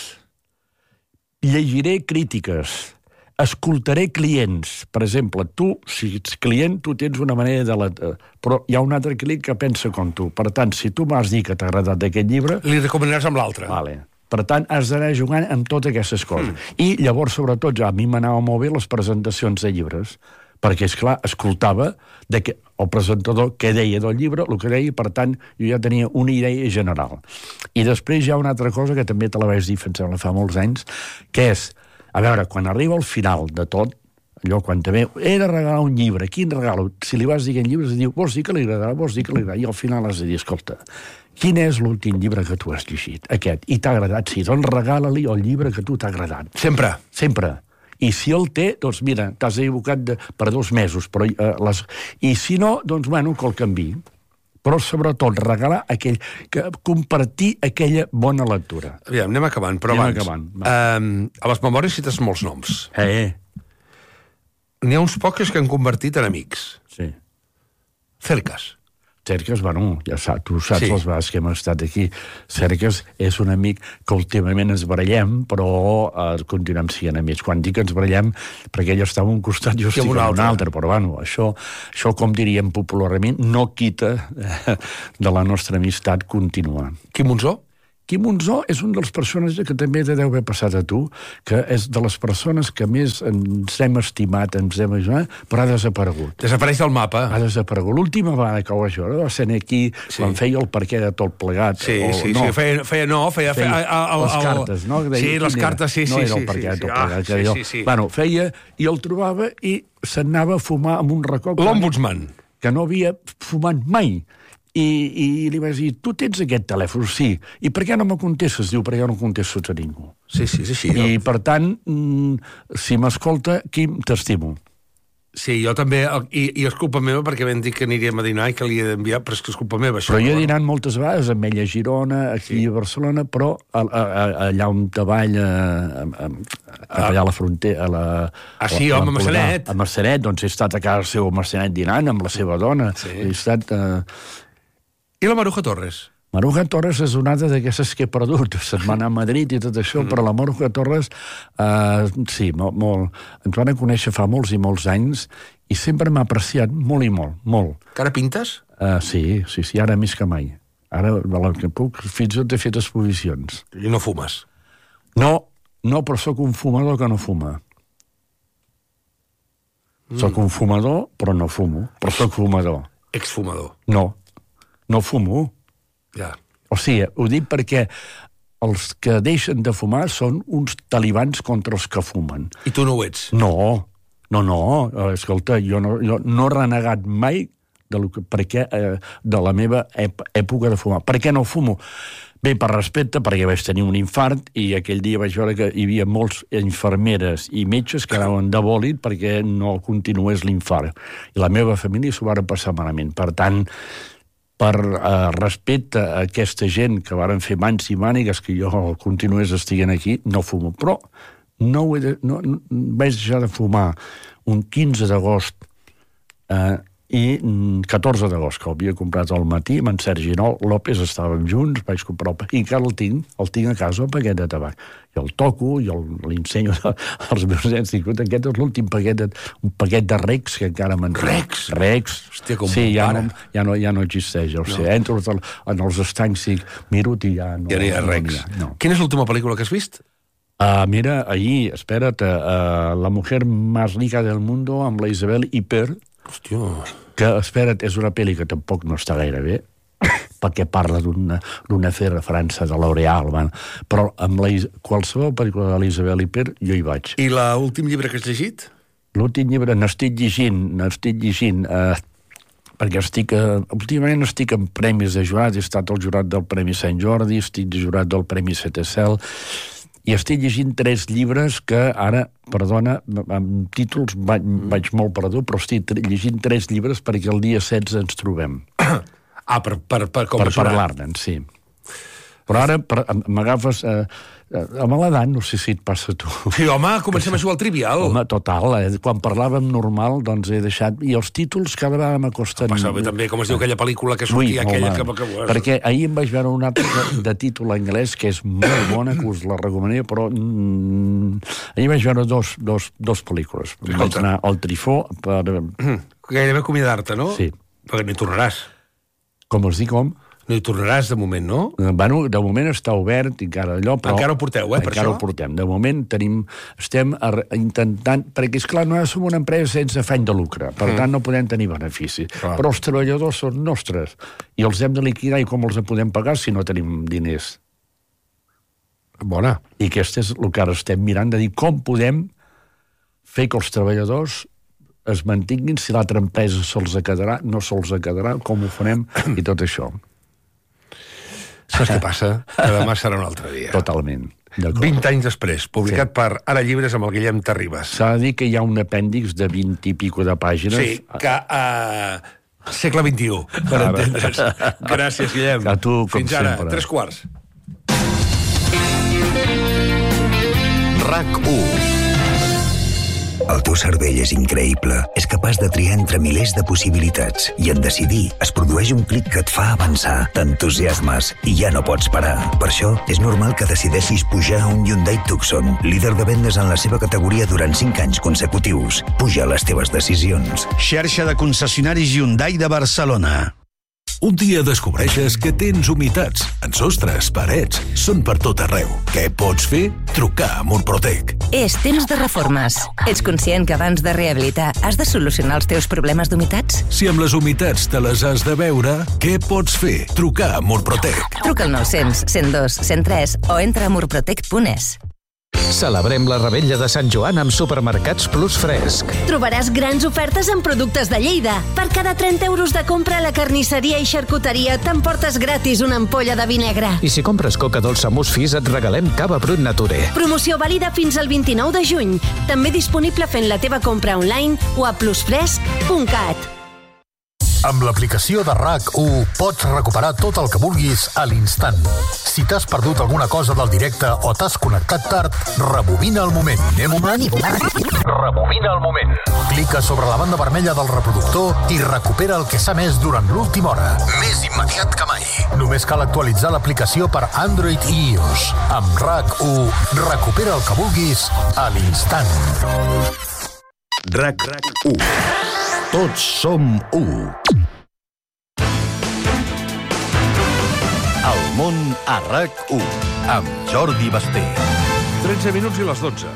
llegiré crítiques, escoltaré clients. Per exemple, tu, si ets client, tu tens una manera de... La... Però hi ha un altre client que pensa com tu. Per tant, si tu m'has dit que t'ha agradat aquest llibre... Li recomanaràs amb l'altre. Vale. Per tant, has d'anar jugant amb totes aquestes coses. Mm. I llavors, sobretot, ja a mi m'anava molt bé les presentacions de llibres, perquè, és clar, escoltava de que el presentador què deia del llibre, el que deia, per tant, jo ja tenia una idea general. I després hi ha una altra cosa que també te la vaig dir, em sembla, fa molts anys, que és, a veure, quan arriba al final de tot, allò quan te veu, he de regalar un llibre, quin regalo? Si li vas dir aquell llibre, es diu, vols dir que li agradarà, vols dir que li agradarà, i al final has de dir, escolta, quin és l'últim llibre que tu has llegit? Aquest. I t'ha agradat? Sí, doncs regala-li el llibre que tu t'ha agradat. Sempre? Sempre. I si el té, doncs mira, t'has equivocat de, per dos mesos, però eh, les... I si no, doncs, bueno, que el canvi. Però sobretot regalar aquell, que, compartir aquella bona lectura. Aviam, anem acabant, però anem abans. Acabant, um, a les memòries cites molts noms. Eh. N'hi ha uns pocs que han convertit en amics. Sí. Cercas. Cercas, bueno, ja saps, tu saps Sí. les vegades que hem estat aquí. Cercas és un amic que últimament ens barallem, però eh, continuem sent amics. Quan dic que ens barallem, perquè ell estava a un costat i jo estic un a un altre. altre, però bueno, això, això com diríem popularment, no quita eh, de la nostra amistat continuar. Quim Monzó? Quim Monzó és un dels personatges que també te deu haver passat a tu, que és de les persones que més ens hem estimat, ens hem ajudat, però ha desaparegut. Desapareix del mapa. Ha desaparegut. L'última vegada que ho vaig veure va ser aquí, sí. quan feia el perquè de tot plegat. Sí, o, sí, no, sí, feia, feia no, feia... feia, feia el, el, les el, cartes, no? Deia, sí, les quin cartes, sí, no sí. era el sí, perquè sí, de tot sí. plegat. Ah, que sí, jo, sí, sí. Bueno, feia, i el trobava i s'anava a fumar amb un racó... L'ombudsman. Que no havia fumat mai. I, i li vaig dir, tu tens aquest telèfon? Sí. I per què no me contestes? Diu, perquè jo no contesto a ningú. Sí, sí, és així. I, no? per tant, si m'escolta, Quim, t'estimo. Sí, jo també, i, i és culpa meva perquè vam dir que aniríem a dinar i que li he d'enviar, però és que és culpa meva, això. Però jo he dinat moltes vegades amb ella a Girona, aquí sí. a Barcelona, però a, a, a, allà on treball, a, a, a, allà a la frontera, a la... Ah, sí, home, a Marcenet. A Marcenet, doncs he estat a casa seu a Marcenet dinant amb la seva dona. Sí. He estat... Uh... I la Maruja Torres? Maruja Torres és una d'aquestes que he perdut. Se'n va anar a Madrid i tot això, mm. però la Maruja Torres, uh, sí, molt, molt... Ens van conèixer fa molts i molts anys i sempre m'ha apreciat molt i molt, molt. Que ara pintes? Uh, sí, sí, sí, ara més que mai. Ara, el que puc, fins i tot he fet exposicions. I no fumes? No, no, però sóc un fumador que no fuma. Mm. Sóc un fumador, però no fumo. Però sóc fumador. Exfumador? No, no fumo. Ja. O sigui, ho dic perquè els que deixen de fumar són uns talibans contra els que fumen. I tu no ho ets? No, no, no. Escolta, jo no, jo no he renegat mai de, lo que, perquè, eh, de la meva època de fumar. Per què no fumo? Bé, per respecte, perquè vaig tenir un infart i aquell dia vaig veure que hi havia molts infermeres i metges que anaven de bòlit perquè no continués l'infart. I la meva família s'ho va passar malament. Per tant, per eh, respecte a aquesta gent que varen fer mans i mànigues que jo continués estiguent aquí, no fumo. Però no, ho he de, no, no vaig deixar de fumar un quinze d'agost eh, i catorze d'agost, que havia comprat al matí amb en Sergi López, estàvem junts, vaig comprar el paquet, i encara el tinc, el tinc a casa, el paquet de tabac. I el toco, i l'ensenyo als meus nens, dic, aquest és l'últim paquet, de, un paquet de Rex que encara me'n... Rex? Rex. Hòstia, com sí, ja ara. no, ja, no, ja no existeix. O sigui, no. Entro en els estancs i miro i ja no... Ja no hi ha Rex. No. Quina és l'última pel·lícula que has vist? Uh, mira, ahir, espera't, uh, La mujer más rica del mundo, amb la Isabel Ipert. Hòstia... que, espera't, és una pel·li que tampoc no està gaire bé, perquè parla d'un afer a França, de L'Oréal, però amb la, qualsevol pel·lícula de l'Isabel Ipert jo hi vaig. I l'últim llibre que has llegit? L'últim llibre n'estic llegint, n'estic llegint, eh, perquè estic, eh, últimament estic en premis de jurat, he estat el jurat del Premi Sant Jordi, estic de jurat del Premi Setecel, i estic llegint tres llibres que ara, perdona, amb títols vaig, vaig molt perdut, però estic llegint tres llibres perquè el dia setze ens trobem. Ah, per, per, per com per parlar-ne, sí. Però ara m'agafes... Eh, amb l'edat, no sé si et passa a tu. Sí, home, comencem a jugar al trivial. Home, total, eh? Quan parlàvem normal, doncs he deixat... I els títols cada vegada m'acosten... Passa bé també, com es diu aquella pel·lícula que sortia, Ui, aquella que... que... Perquè ahir em vaig veure una altra de títol anglès que és molt bona, que us la recomanaria, però... Mm, ahir vaig veure dos, dos, dos pel·lícules. Escolta. Vaig anar al Trifó per... Gairebé acomiadar-te, no? Sí. Perquè n'hi tornaràs. Com es diu, com? No hi tornaràs, de moment, no? Bueno, de moment està obert, encara allò, però... Encara ho porteu, eh, per encara això? ho portem. De moment tenim... Estem intentant... Perquè, esclar, nosaltres som una empresa sense afany de lucre, per mm. tant no podem tenir benefici. Clar. Però els treballadors són nostres, i els hem de liquidar, i com els podem pagar si no tenim diners? Bona. I aquest és el que ara estem mirant, de dir com podem fer que els treballadors es mantinguin, si l'altra empresa se'ls quedarà, no se'ls quedarà, com ho farem, i tot això. Saps què passa? Que demà serà un altre dia. Totalment. vint anys després, publicat sí. per Ara Llibres amb el Guillem Terribas. S'ha de dir que hi ha un apèndix de vint i pico de pàgines. Sí, que a uh, segle vint-i-u, per ah, entendre's. Gràcies, Guillem. A tu, com Fins ara, sempre. tres quarts. RAC u. El teu cervell és increïble. És capaç de triar entre milers de possibilitats. I en decidir es produeix un clic que et fa avançar. T'entusiasmes i ja no pots parar. Per això, és normal que decideixis pujar a un Hyundai Tucson, líder de vendes en la seva categoria durant cinc anys consecutius. Puja les teves decisions. Xarxa de concessionaris Hyundai de Barcelona. Un dia descobreixes que tens humitats en sostres, parets, són per tot arreu. Què pots fer? Trucar a Murprotec. És temps de reformes. Ets conscient que abans de rehabilitar has de solucionar els teus problemes d'humitats? Si amb les humitats te les has de veure, què pots fer? Trucar a Murprotec. Truca al nou cents, cent dos, cent tres o entra a murprotec punt es. Celebrem la Revetlla de Sant Joan amb Supermercats Plus Fresc. Trobaràs grans ofertes en productes de Lleida. Per cada trenta euros de compra a la carnisseria i xarcuteria t'emportes gratis una ampolla de vi negre. I si compres coca dolça Musfis et regalem cava Brut Nature. Promoció vàlida fins al vint-i-nou de juny. També disponible fent la teva compra online o a plusfresc punt cat. Amb l'aplicació de RAC u pots recuperar tot el que vulguis a l'instant. Si t'has perdut alguna cosa del directe o t'has connectat tard, rebobina el moment. Rebobina el moment. Clica sobre la banda vermella del reproductor i recupera el que s'ha emès durant l'última hora. Més immediat que mai. Només cal actualitzar l'aplicació per Android i iOS. Amb RAC u, recupera el que vulguis a l'instant. RAC u. Tots som u. El món a RAC u, amb Jordi Basté. tretze minuts i les dotze.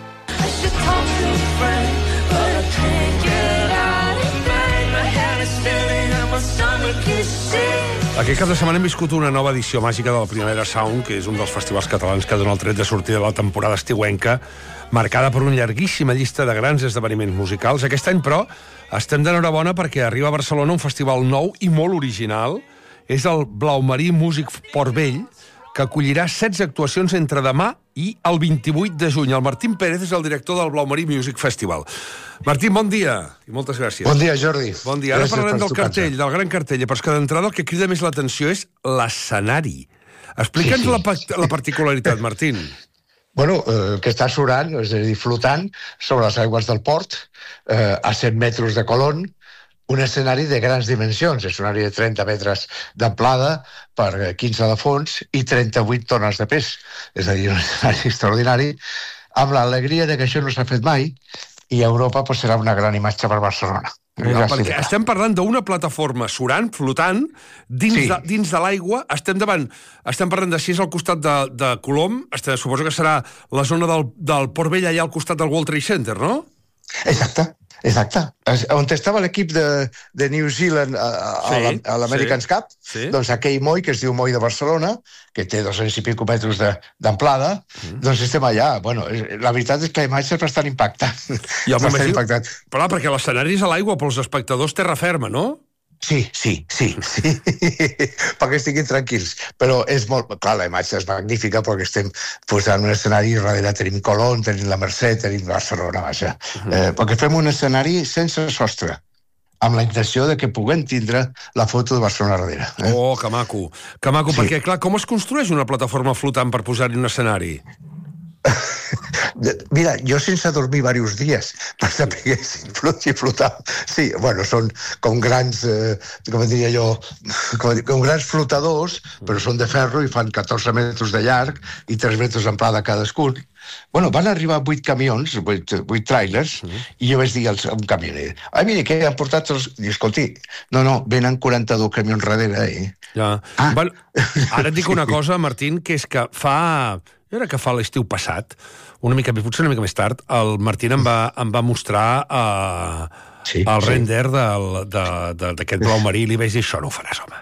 Aquest cap de setmana hem viscut una nova edició màgica de la Primavera Sound, que és un dels festivals catalans que dona el tret de sortida de la temporada estiuenca, marcada per una llarguíssima llista de grans esdeveniments musicals. Aquest any, però, estem d'enhorabona perquè arriba a Barcelona un festival nou i molt original. És el Blaumarí Music Port Vell, que acollirà setze actuacions entre demà i el vint-i-vuit de juny. El Martín Pérez és el director del Blaumarí Music Festival. Martín, bon dia i moltes gràcies. Bon dia, Jordi. Bon dia. Ara parlarem del cartell, del gran cartell, però és que d'entrada el que crida més l'atenció és l'escenari. Explica'ns sí, sí. la, la particularitat, Martín. Bueno, eh, que està surant, és a dir, flotant sobre les aigües del port, eh, a cent metres de Colón, un escenari de grans dimensions, escenari de trenta metres d'amplada per quinze de fons i trenta-vuit tones de pes. És a dir, un escenari extraordinari, amb l'alegria de que això no s'ha fet mai, i a Europa pues, serà una gran imatge per Barcelona. No, perquè estem parlant d'una plataforma surant, flotant, dins, sí. de, dins de l'aigua. Estem davant, estem parlant de si és al costat de, de Colom, estem, suposo que serà la zona del, del Port Vell, allà al costat del World Trade Center, no? Exacte. Exacte. On estava l'equip de, de New Zealand a, a, sí, a l'American's sí, Cup, sí. Doncs aquell moll, que es diu Moll de Barcelona, que té dos-cents i pico metres d'amplada, mm. doncs estem allà. Bueno, la veritat és que la imatge és bastant impactant. Ja bastant impactant. Però perquè l'escenari és a l'aigua, però els espectadors terra ferma, no? Sí, sí, sí, sí. perquè estiguin tranquils. Però és molt... Clar, la imatge és magnífica perquè estem posant un escenari i darrere tenim Colón, tenim la Mercè, tenim Barcelona, vaja. Uh-huh. eh, perquè fem un escenari sense sostre, amb la intenció de que puguem tindre la foto de Barcelona darrere. Eh? Oh, que maco. Que maco, sí. Perquè, clar, com es construeix una plataforma flotant per posar-hi un escenari? Mira, jo sense dormir diversos dies per saber que si flot i flotar. Sí, bueno, són com grans, eh, com diria jo, com, com grans flotadors, però són de ferro i fan catorze metres de llarg i tres metres d'amplada cadascun. Bueno, van arribar vuit camions, vuit, vuit trailers, uh -huh. i jo vaig dir a un camioner, ai, mira, què han portat els... I escolti, no, no, venen quaranta-dos camions darrere, eh? Ja. Ah. Bueno, ara et dic una cosa, Martín, que és que fa... Jo crec que fa l'estiu passat, una mica, potser una mica més tard, el Martín em va, em va mostrar uh, sí, el sí. render d'aquest blau marí i li vaig dir, això no ho faràs, home.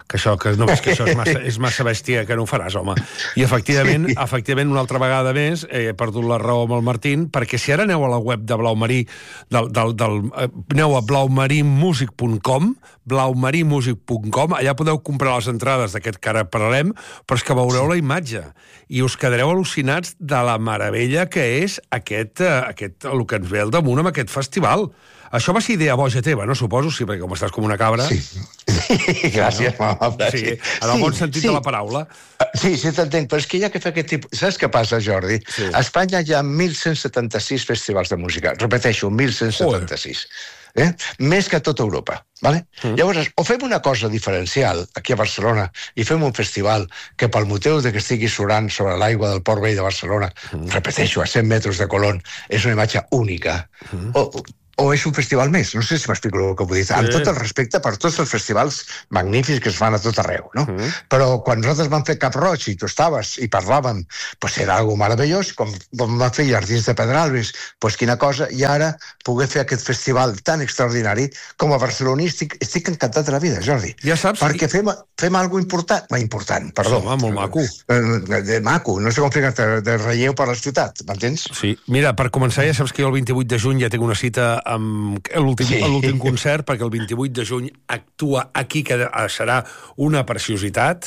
que això, que no veus que això és massa, és massa bèstia, que no ho faràs, home. I efectivament, sí. efectivament una altra vegada més, he perdut la raó amb el Martín, perquè si ara aneu a la web de Blaumarí, del, del, del, aneu a blaumarimusic punt com, blaumarimusic punt com, allà podeu comprar les entrades d'aquest que ara parlarem, però és que veureu la imatge i us quedareu al·lucinats de la meravella que és aquest, aquest, el que ens ve al damunt amb aquest festival. Això va ser idea boja teva, no? Suposo, sí, perquè com estàs com una cabra... Sí, sí gràcies, no? mama. Sí, en el sí, bon sentit sí. de la paraula. Sí, sí, t'entenc, però és que hi ha que fer aquest tipus... Saps què passa, Jordi? Sí. A Espanya hi ha mil cent setanta-sis festivals de música. Repeteixo, mil cent setanta-sis. Eh? Més que a tota Europa. Vale? Mm. Llavors, o fem una cosa diferencial aquí a Barcelona i fem un festival que pel motiu de que estigui surant sobre l'aigua del Port Vell de Barcelona, mm. repeteixo, a cent metres de Colón, és una imatge única. Mm. O, o és un festival més, no sé si m'explico el que vull dir. Sí. Amb tot el respecte per tots els festivals magnífics que es fan a tot arreu, no? Mm. Però quan nosaltres vam fer Cap Roig i tu estaves i parlàvem, pues era algo meravellós, com vam fer Jardins de Pedralbes, pues quina cosa, i ara poder fer aquest festival tan extraordinari, com a barceloní estic, estic encantat de la vida, Jordi. Ja saps. Perquè fem, fem algo important, va, important, perdó. Sí, molt maco. De, de maco, no sé com fer de, de relleu per la ciutat, m'entens? Sí, mira, per començar ja saps que jo el vint-i-vuit de juny ja tinc una cita amb l'últim sí. concert, perquè el vint-i-vuit de juny actua aquí, que serà una preciositat.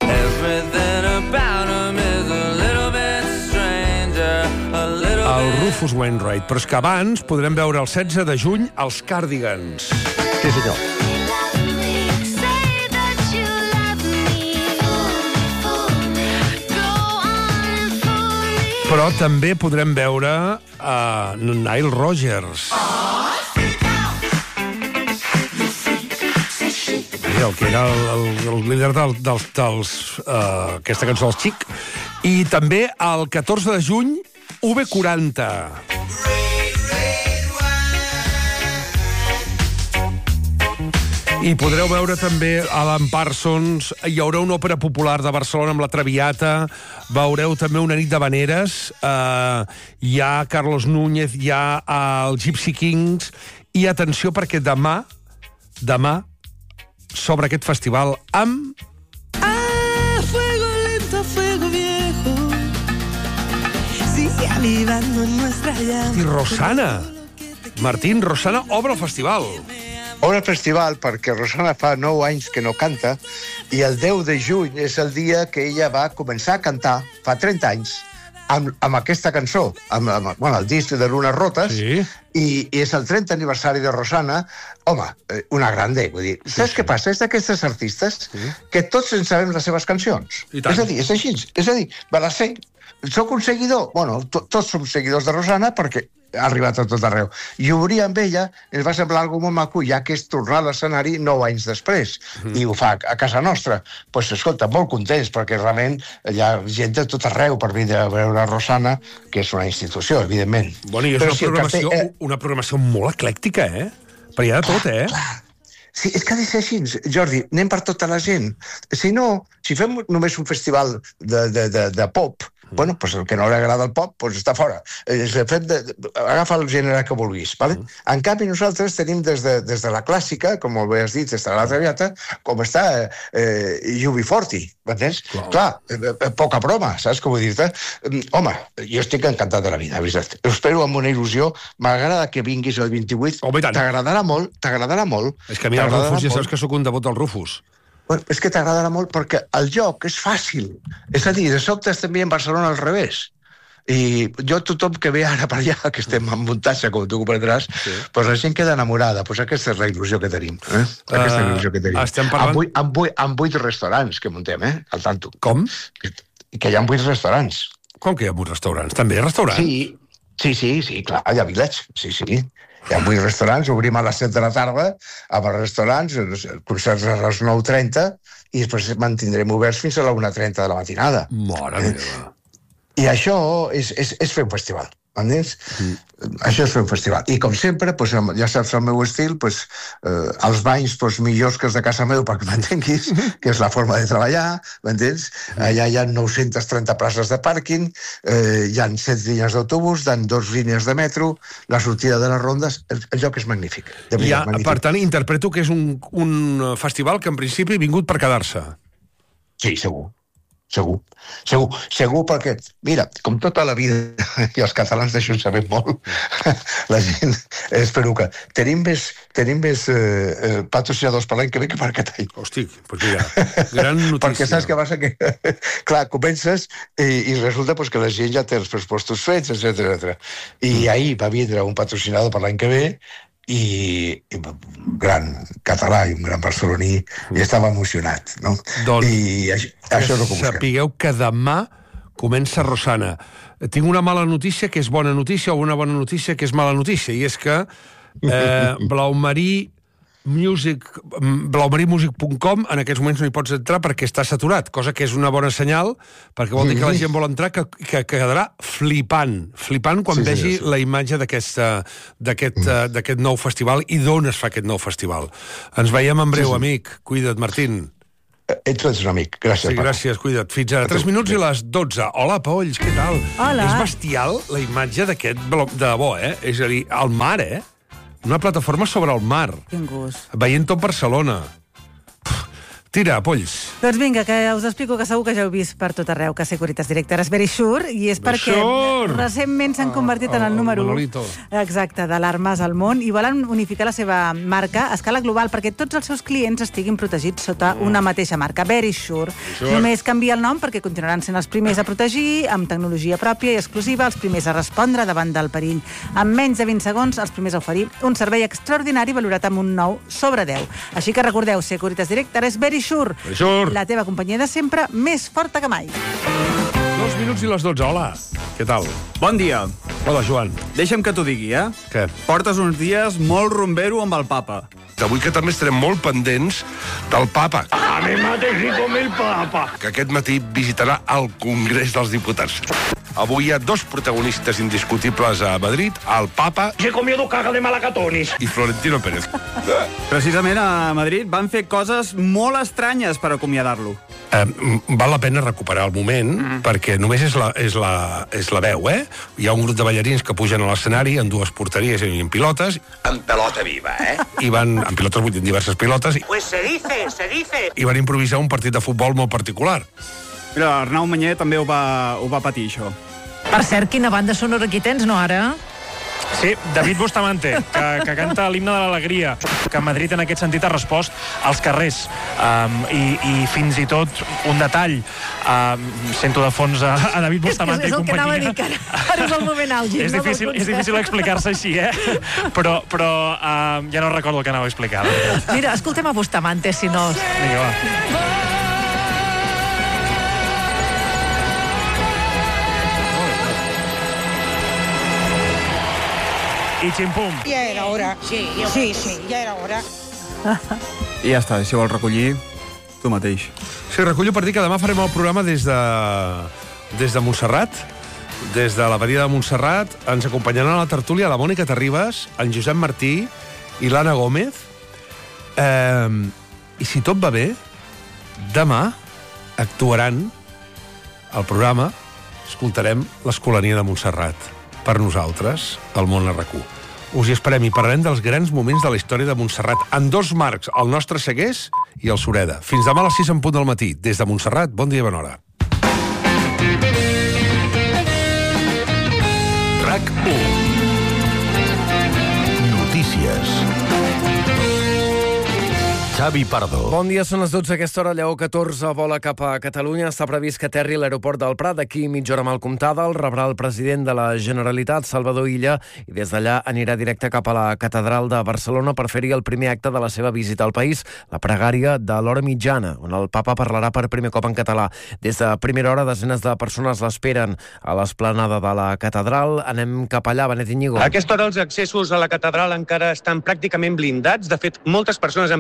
El Rufus Wainwright, però és que abans podrem veure el setze de juny els Cardigans. Sí, senyor. Però també podrem veure uh, Nile Rodgers. El que era el, el, el líder del, dels, dels, uh, aquesta cançó dels Chic. I també el catorze de juny, U B quaranta. I podreu veure també Alan Parsons, hi haurà una òpera popular de Barcelona amb la Traviata, veureu també una nit d'habaneres, eh, hi ha Carlos Núñez, hi ha el Gypsy Kings, i atenció perquè demà, demà, s'obre aquest festival amb... Ah, fuego lento, fuego viejo, sigue avivando en nuestra llama. I Rosana, Martín, Rosana obre el festival. Obre el festival perquè Rosana fa nou anys que no canta i el deu de juny és el dia que ella va començar a cantar, fa trenta anys, amb, amb aquesta cançó, amb, amb bueno, el disc de Lunes Rotes, sí. i, i és el trenta aniversari de Rosana. Home, una grande, vull dir. Sí, saps sí. què passa? És d'aquestes artistes sí. que tots en sabem les seves cançons. És a dir, és així. És a dir, me les sé. Soc un seguidor? Bueno, to, tots som seguidors de Rosana perquè ha arribat a tot arreu. I obrir amb ella ens va semblar algo molt maco, ja que és tornar a l'escenari nou anys després. Mm. I ho fa a casa nostra. Doncs, pues, escolta, molt contents, perquè realment hi ha gent de tot arreu per venir a veure Rosana, que és una institució, evidentment. Bueno, i és una, si programació, cafè, eh... una programació molt eclèctica, eh? Però hi ha de tot, eh? Clar. Sí, és que ha de ser així, Jordi, anem per tota la gent. Si no, si fem només un festival de, de, de, de pop, bueno, pues el que no li agrada el pop, pues està fora. Fem de, agafa el gènere que vulguis, ¿vale? Mm. En canvi, nosaltres tenim des de, des de la clàssica, com ho has dit, des de la Traviata, com està eh, U B quaranta, m'entens? Wow. Clar, eh, poca broma, saps com vull dir-te? Home, jo estic encantat de la vida, veritat. Ho espero amb una il·lusió, m'agrada que vinguis el vint-i-vuit, oh, t'agradarà molt, t'agradarà molt. És que a mi el Rufus, ja saps que sóc un devot del Rufus. Bueno, és que t'agradarà molt perquè el joc és fàcil. És a dir, de sobte estem veient Barcelona al revés. I jo, tothom que ve ara per allà, que estem en muntatge, com tu comprendràs, sí. pues la gent queda enamorada. Pues aquesta és la il·lusió que tenim. Eh? Aquesta és la il·lusió que tenim. Estem parlant... Amb vuit, amb, vuit, amb vuit restaurants que muntem, eh? Al tanto. Com? Que, que hi ha vuit restaurants. Com que hi ha vuit restaurants? També hi ha restaurants? Sí, sí, sí, sí, clar, hi ha Village, sí, sí. Hi ha vuit restaurants, obrim a les set de la tarda, amb els restaurants, concerts a les nou trenta, i després mantindrem oberts fins a la una trenta de la matinada. Mare meva. I això és, és, és fer un festival. Entens? Mm. Això és fer un festival. I com sempre, pues, ja saps el meu estil, pues, eh, els banys pues, millors que els de casa meu, perquè m'entenguis, que és la forma de treballar, m'entens? Allà hi ha nou-centes trenta places de pàrquing, eh, hi ha set línies d'autobús, hi ha dos línies de metro, la sortida de les rondes, el, el lloc és magnífic. Ja, magnífic. Per tant, interpreto que és un, un festival que en principi ha vingut per quedar-se. Sí, segur. Segur, segur, segur, perquè, mira, com tota la vida, i els catalans d'això en sabem molt, la gent, espero que tenim més, tenim més eh, patrocinadors per l'any que ve que per aquest any. Hosti, doncs mira, gran notícia. Perquè saps què passa? Que, clar, comences i, i resulta pues, que la gent ja té els pressupostos fets, etcètera, etcètera. I mm. ahir va vindre un patrocinador per l'any que ve, i, i un gran català i un gran barceloní, i estava emocionat, no? Doncs, I això, això és el que busquem. Sapigueu que demà comença Rosana. Tinc una mala notícia que és bona notícia o una bona notícia que és mala notícia, i és que eh, Blaumarí Music, blaumarimusic punt com en aquests moments no hi pots entrar perquè està saturat, cosa que és una bona senyal, perquè vol dir que la gent vol entrar, que, que quedarà flipant, flipant quan sí, vegi sí, sí. la imatge d'aquest nou festival i d'on es fa aquest nou festival. Ens veiem en breu, sí, sí. amic. Cuida't, Martín. Ets, ets un amic. Gràcies, sí, gràcies, cuida't. Fins ara. tres minuts i les dotze. Hola, polls, què tal? Hola. És bestial la imatge d'aquest, de bo, eh? És a dir, al mar, eh? Una plataforma sobre el mar. Quin gust. Veient tot Barcelona. Tira, polls. Doncs vinga, que us explico que segur que ja heu vist per tot arreu que Securitas Direct és very sure, i és perquè sure. recentment s'han convertit en el número u exacte, d'alarmes al món i volen unificar la seva marca a escala global perquè tots els seus clients estiguin protegits sota una mateixa marca, very sure. sure. Només canvia el nom perquè continuaran sent els primers a protegir, amb tecnologia pròpia i exclusiva, els primers a respondre davant del perill. En menys de vint segons, els primers a oferir un servei extraordinari valorat amb un nou sobre deu. Així que recordeu, Securitas Direct ara és very Sure. Sure. La teva companyia de sempre més forta que mai. Dos minuts i les dotze, hola. Què tal? Bon dia. Hola, Joan. Deixa'm que t'ho digui, eh? Què? Portes uns dies molt rumbero amb el papa. Avui que també estarem molt pendents del papa. A mi mateix i com el papa. Que aquest matí visitarà el Congrés dels Diputats. Avui hi ha dos protagonistes indiscutibles a Madrid, el papa... He comido caga de malacatonis. ...i Florentino Pérez. Precisament a Madrid van fer coses molt estranyes per acomiadar-lo. Eh, val la pena recuperar el moment, mm. perquè només és la, és, la, és la veu, eh? Hi ha un grup de ballarins que pugen a l'escenari en dues porteries i en pilotes. En pelota viva, eh? I van, en pilotes, vull dir, en diverses pilotes. I, pues se dice, se dice. I van improvisar un partit de futbol molt particular. Mira, Arnau Manyer també ho va, ho va patir, això. Per cert, quina banda sonora aquí tens, no, ara? Sí, David Bustamante, que, que canta l'himne de l'alegria, que Madrid en aquest sentit ha respost als carrers. Um, i, I fins i tot un detall, um, sento de fons a, a David Bustamante és, és i companyia. És el que anava a dir, que ara és el moment àlgid. És difícil, és difícil explicar-se així, eh? Però, però um, ja no recordo el que anava a explicar. Mira, escoltem a Bustamante, si no... Vinga, va. I ximpum. Ja era hora. Sí, sí, sí, ja era hora. I ja està, si vols recollir, tu mateix. Sí, recullo per dir que demà farem el programa des de, des de Montserrat, des de la Badia de Montserrat. Ens acompanyaran a la tertúlia la Mònica Terribas, en Josep Martí i l'Anna Gómez. Eh, I si tot va bé, demà actuaran al programa, escoltarem l'Escolania de Montserrat. Per nosaltres, al món R Q. Us hi esperem i parlarem dels grans moments de la història de Montserrat en dos marcs, el nostre Segués i el Sureda. Fins demà a les sis en punt del matí. Des de Montserrat, bon dia i bona hora. R A C u. Notícies. Xavi Pardo. Bon dia, són les dotze. A aquesta hora, Lleó catorze vola cap a Catalunya. Està previst que aterri a l'aeroport del Prat. D'aquí mitja hora mal comptada el rebrà el president de la Generalitat, Salvador Illa, i des d'allà anirà directe cap a la Catedral de Barcelona per fer-hi el primer acte de la seva visita al país, la pregària de l'hora mitjana, on el papa parlarà per primer cop en català. Des de primera hora, desenes de persones l'esperen a l'esplanada de la Catedral. Anem cap allà, Benet Iñigo. A aquesta hora els accessos a la Catedral encara estan pràcticament blindats. De fet, moltes persones amb invitació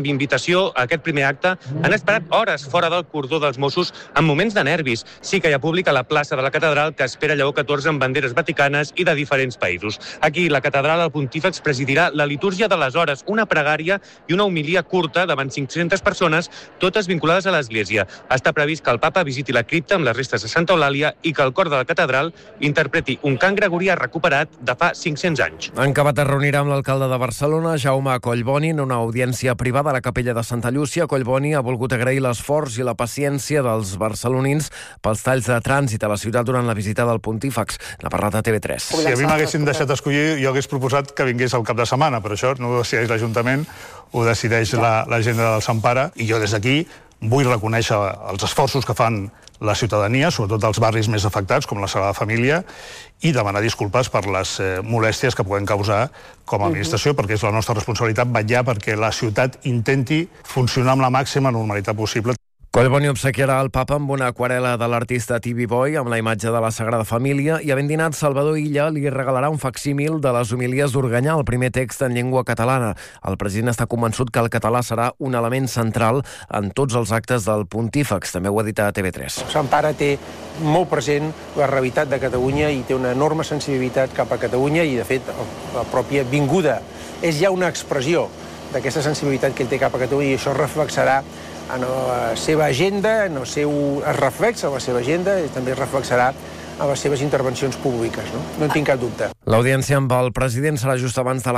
sessió, aquest primer acte, han esperat hores fora del cordó dels Mossos en moments de nervis. Sí que hi ha públic a la plaça de la catedral que espera Lleó catorze amb banderes vaticanes i de diferents països. Aquí, la catedral, el pontífex presidirà la litúrgia de les hores, una pregària i una homilia curta davant cinc-centes persones, totes vinculades a l'Església. Està previst que el papa visiti la cripta amb les restes de Santa Eulàlia i que el cor de la catedral interpreti un cant gregorià recuperat de fa cinc-cents anys. En acabat es reunirà amb l'alcalde de Barcelona, Jaume Collboni, en una audiència privada a la capella de Santa Llúcia. Collboni ha volgut agrair l'esforç i la paciència dels barcelonins pels talls de trànsit a la ciutat durant la visita del pontífex. N'ha parlat a T V tres. Si a mi m'haguessin deixat escollir, jo hagués proposat que vingués al cap de setmana, però això no ho decideix l'Ajuntament, ho decideix l'agenda del Sant Pare, i jo des d'aquí vull reconèixer els esforços que fan la ciutadania, sobretot dels barris més afectats, com la Sagrada Família, i demanar disculpes per les eh, molèsties que puguem causar com a administració, perquè és la nostra responsabilitat vetllar perquè la ciutat intenti funcionar amb la màxima normalitat possible. Collboni obsequiarà el papa amb una aquarel·la de l'artista Tibi Boy amb la imatge de la Sagrada Família i, havent dinat, Salvador Illa li regalarà un facsímil de les homilies d'Organyà, el primer text en llengua catalana. El president està convençut que el català serà un element central en tots els actes del pontífex. També ho ha dit a T V tres. Sant Pare té molt present la realitat de Catalunya i té una enorme sensibilitat cap a Catalunya i, de fet, la pròpia vinguda és ja una expressió d'aquesta sensibilitat que ell té cap a Catalunya i això reflexarà en la seva agenda, en el seu, es reflexa en la seva agenda i també es reflexarà en les seves intervencions públiques. No, no en tinc cap dubte. L'audiència amb el president serà just abans de la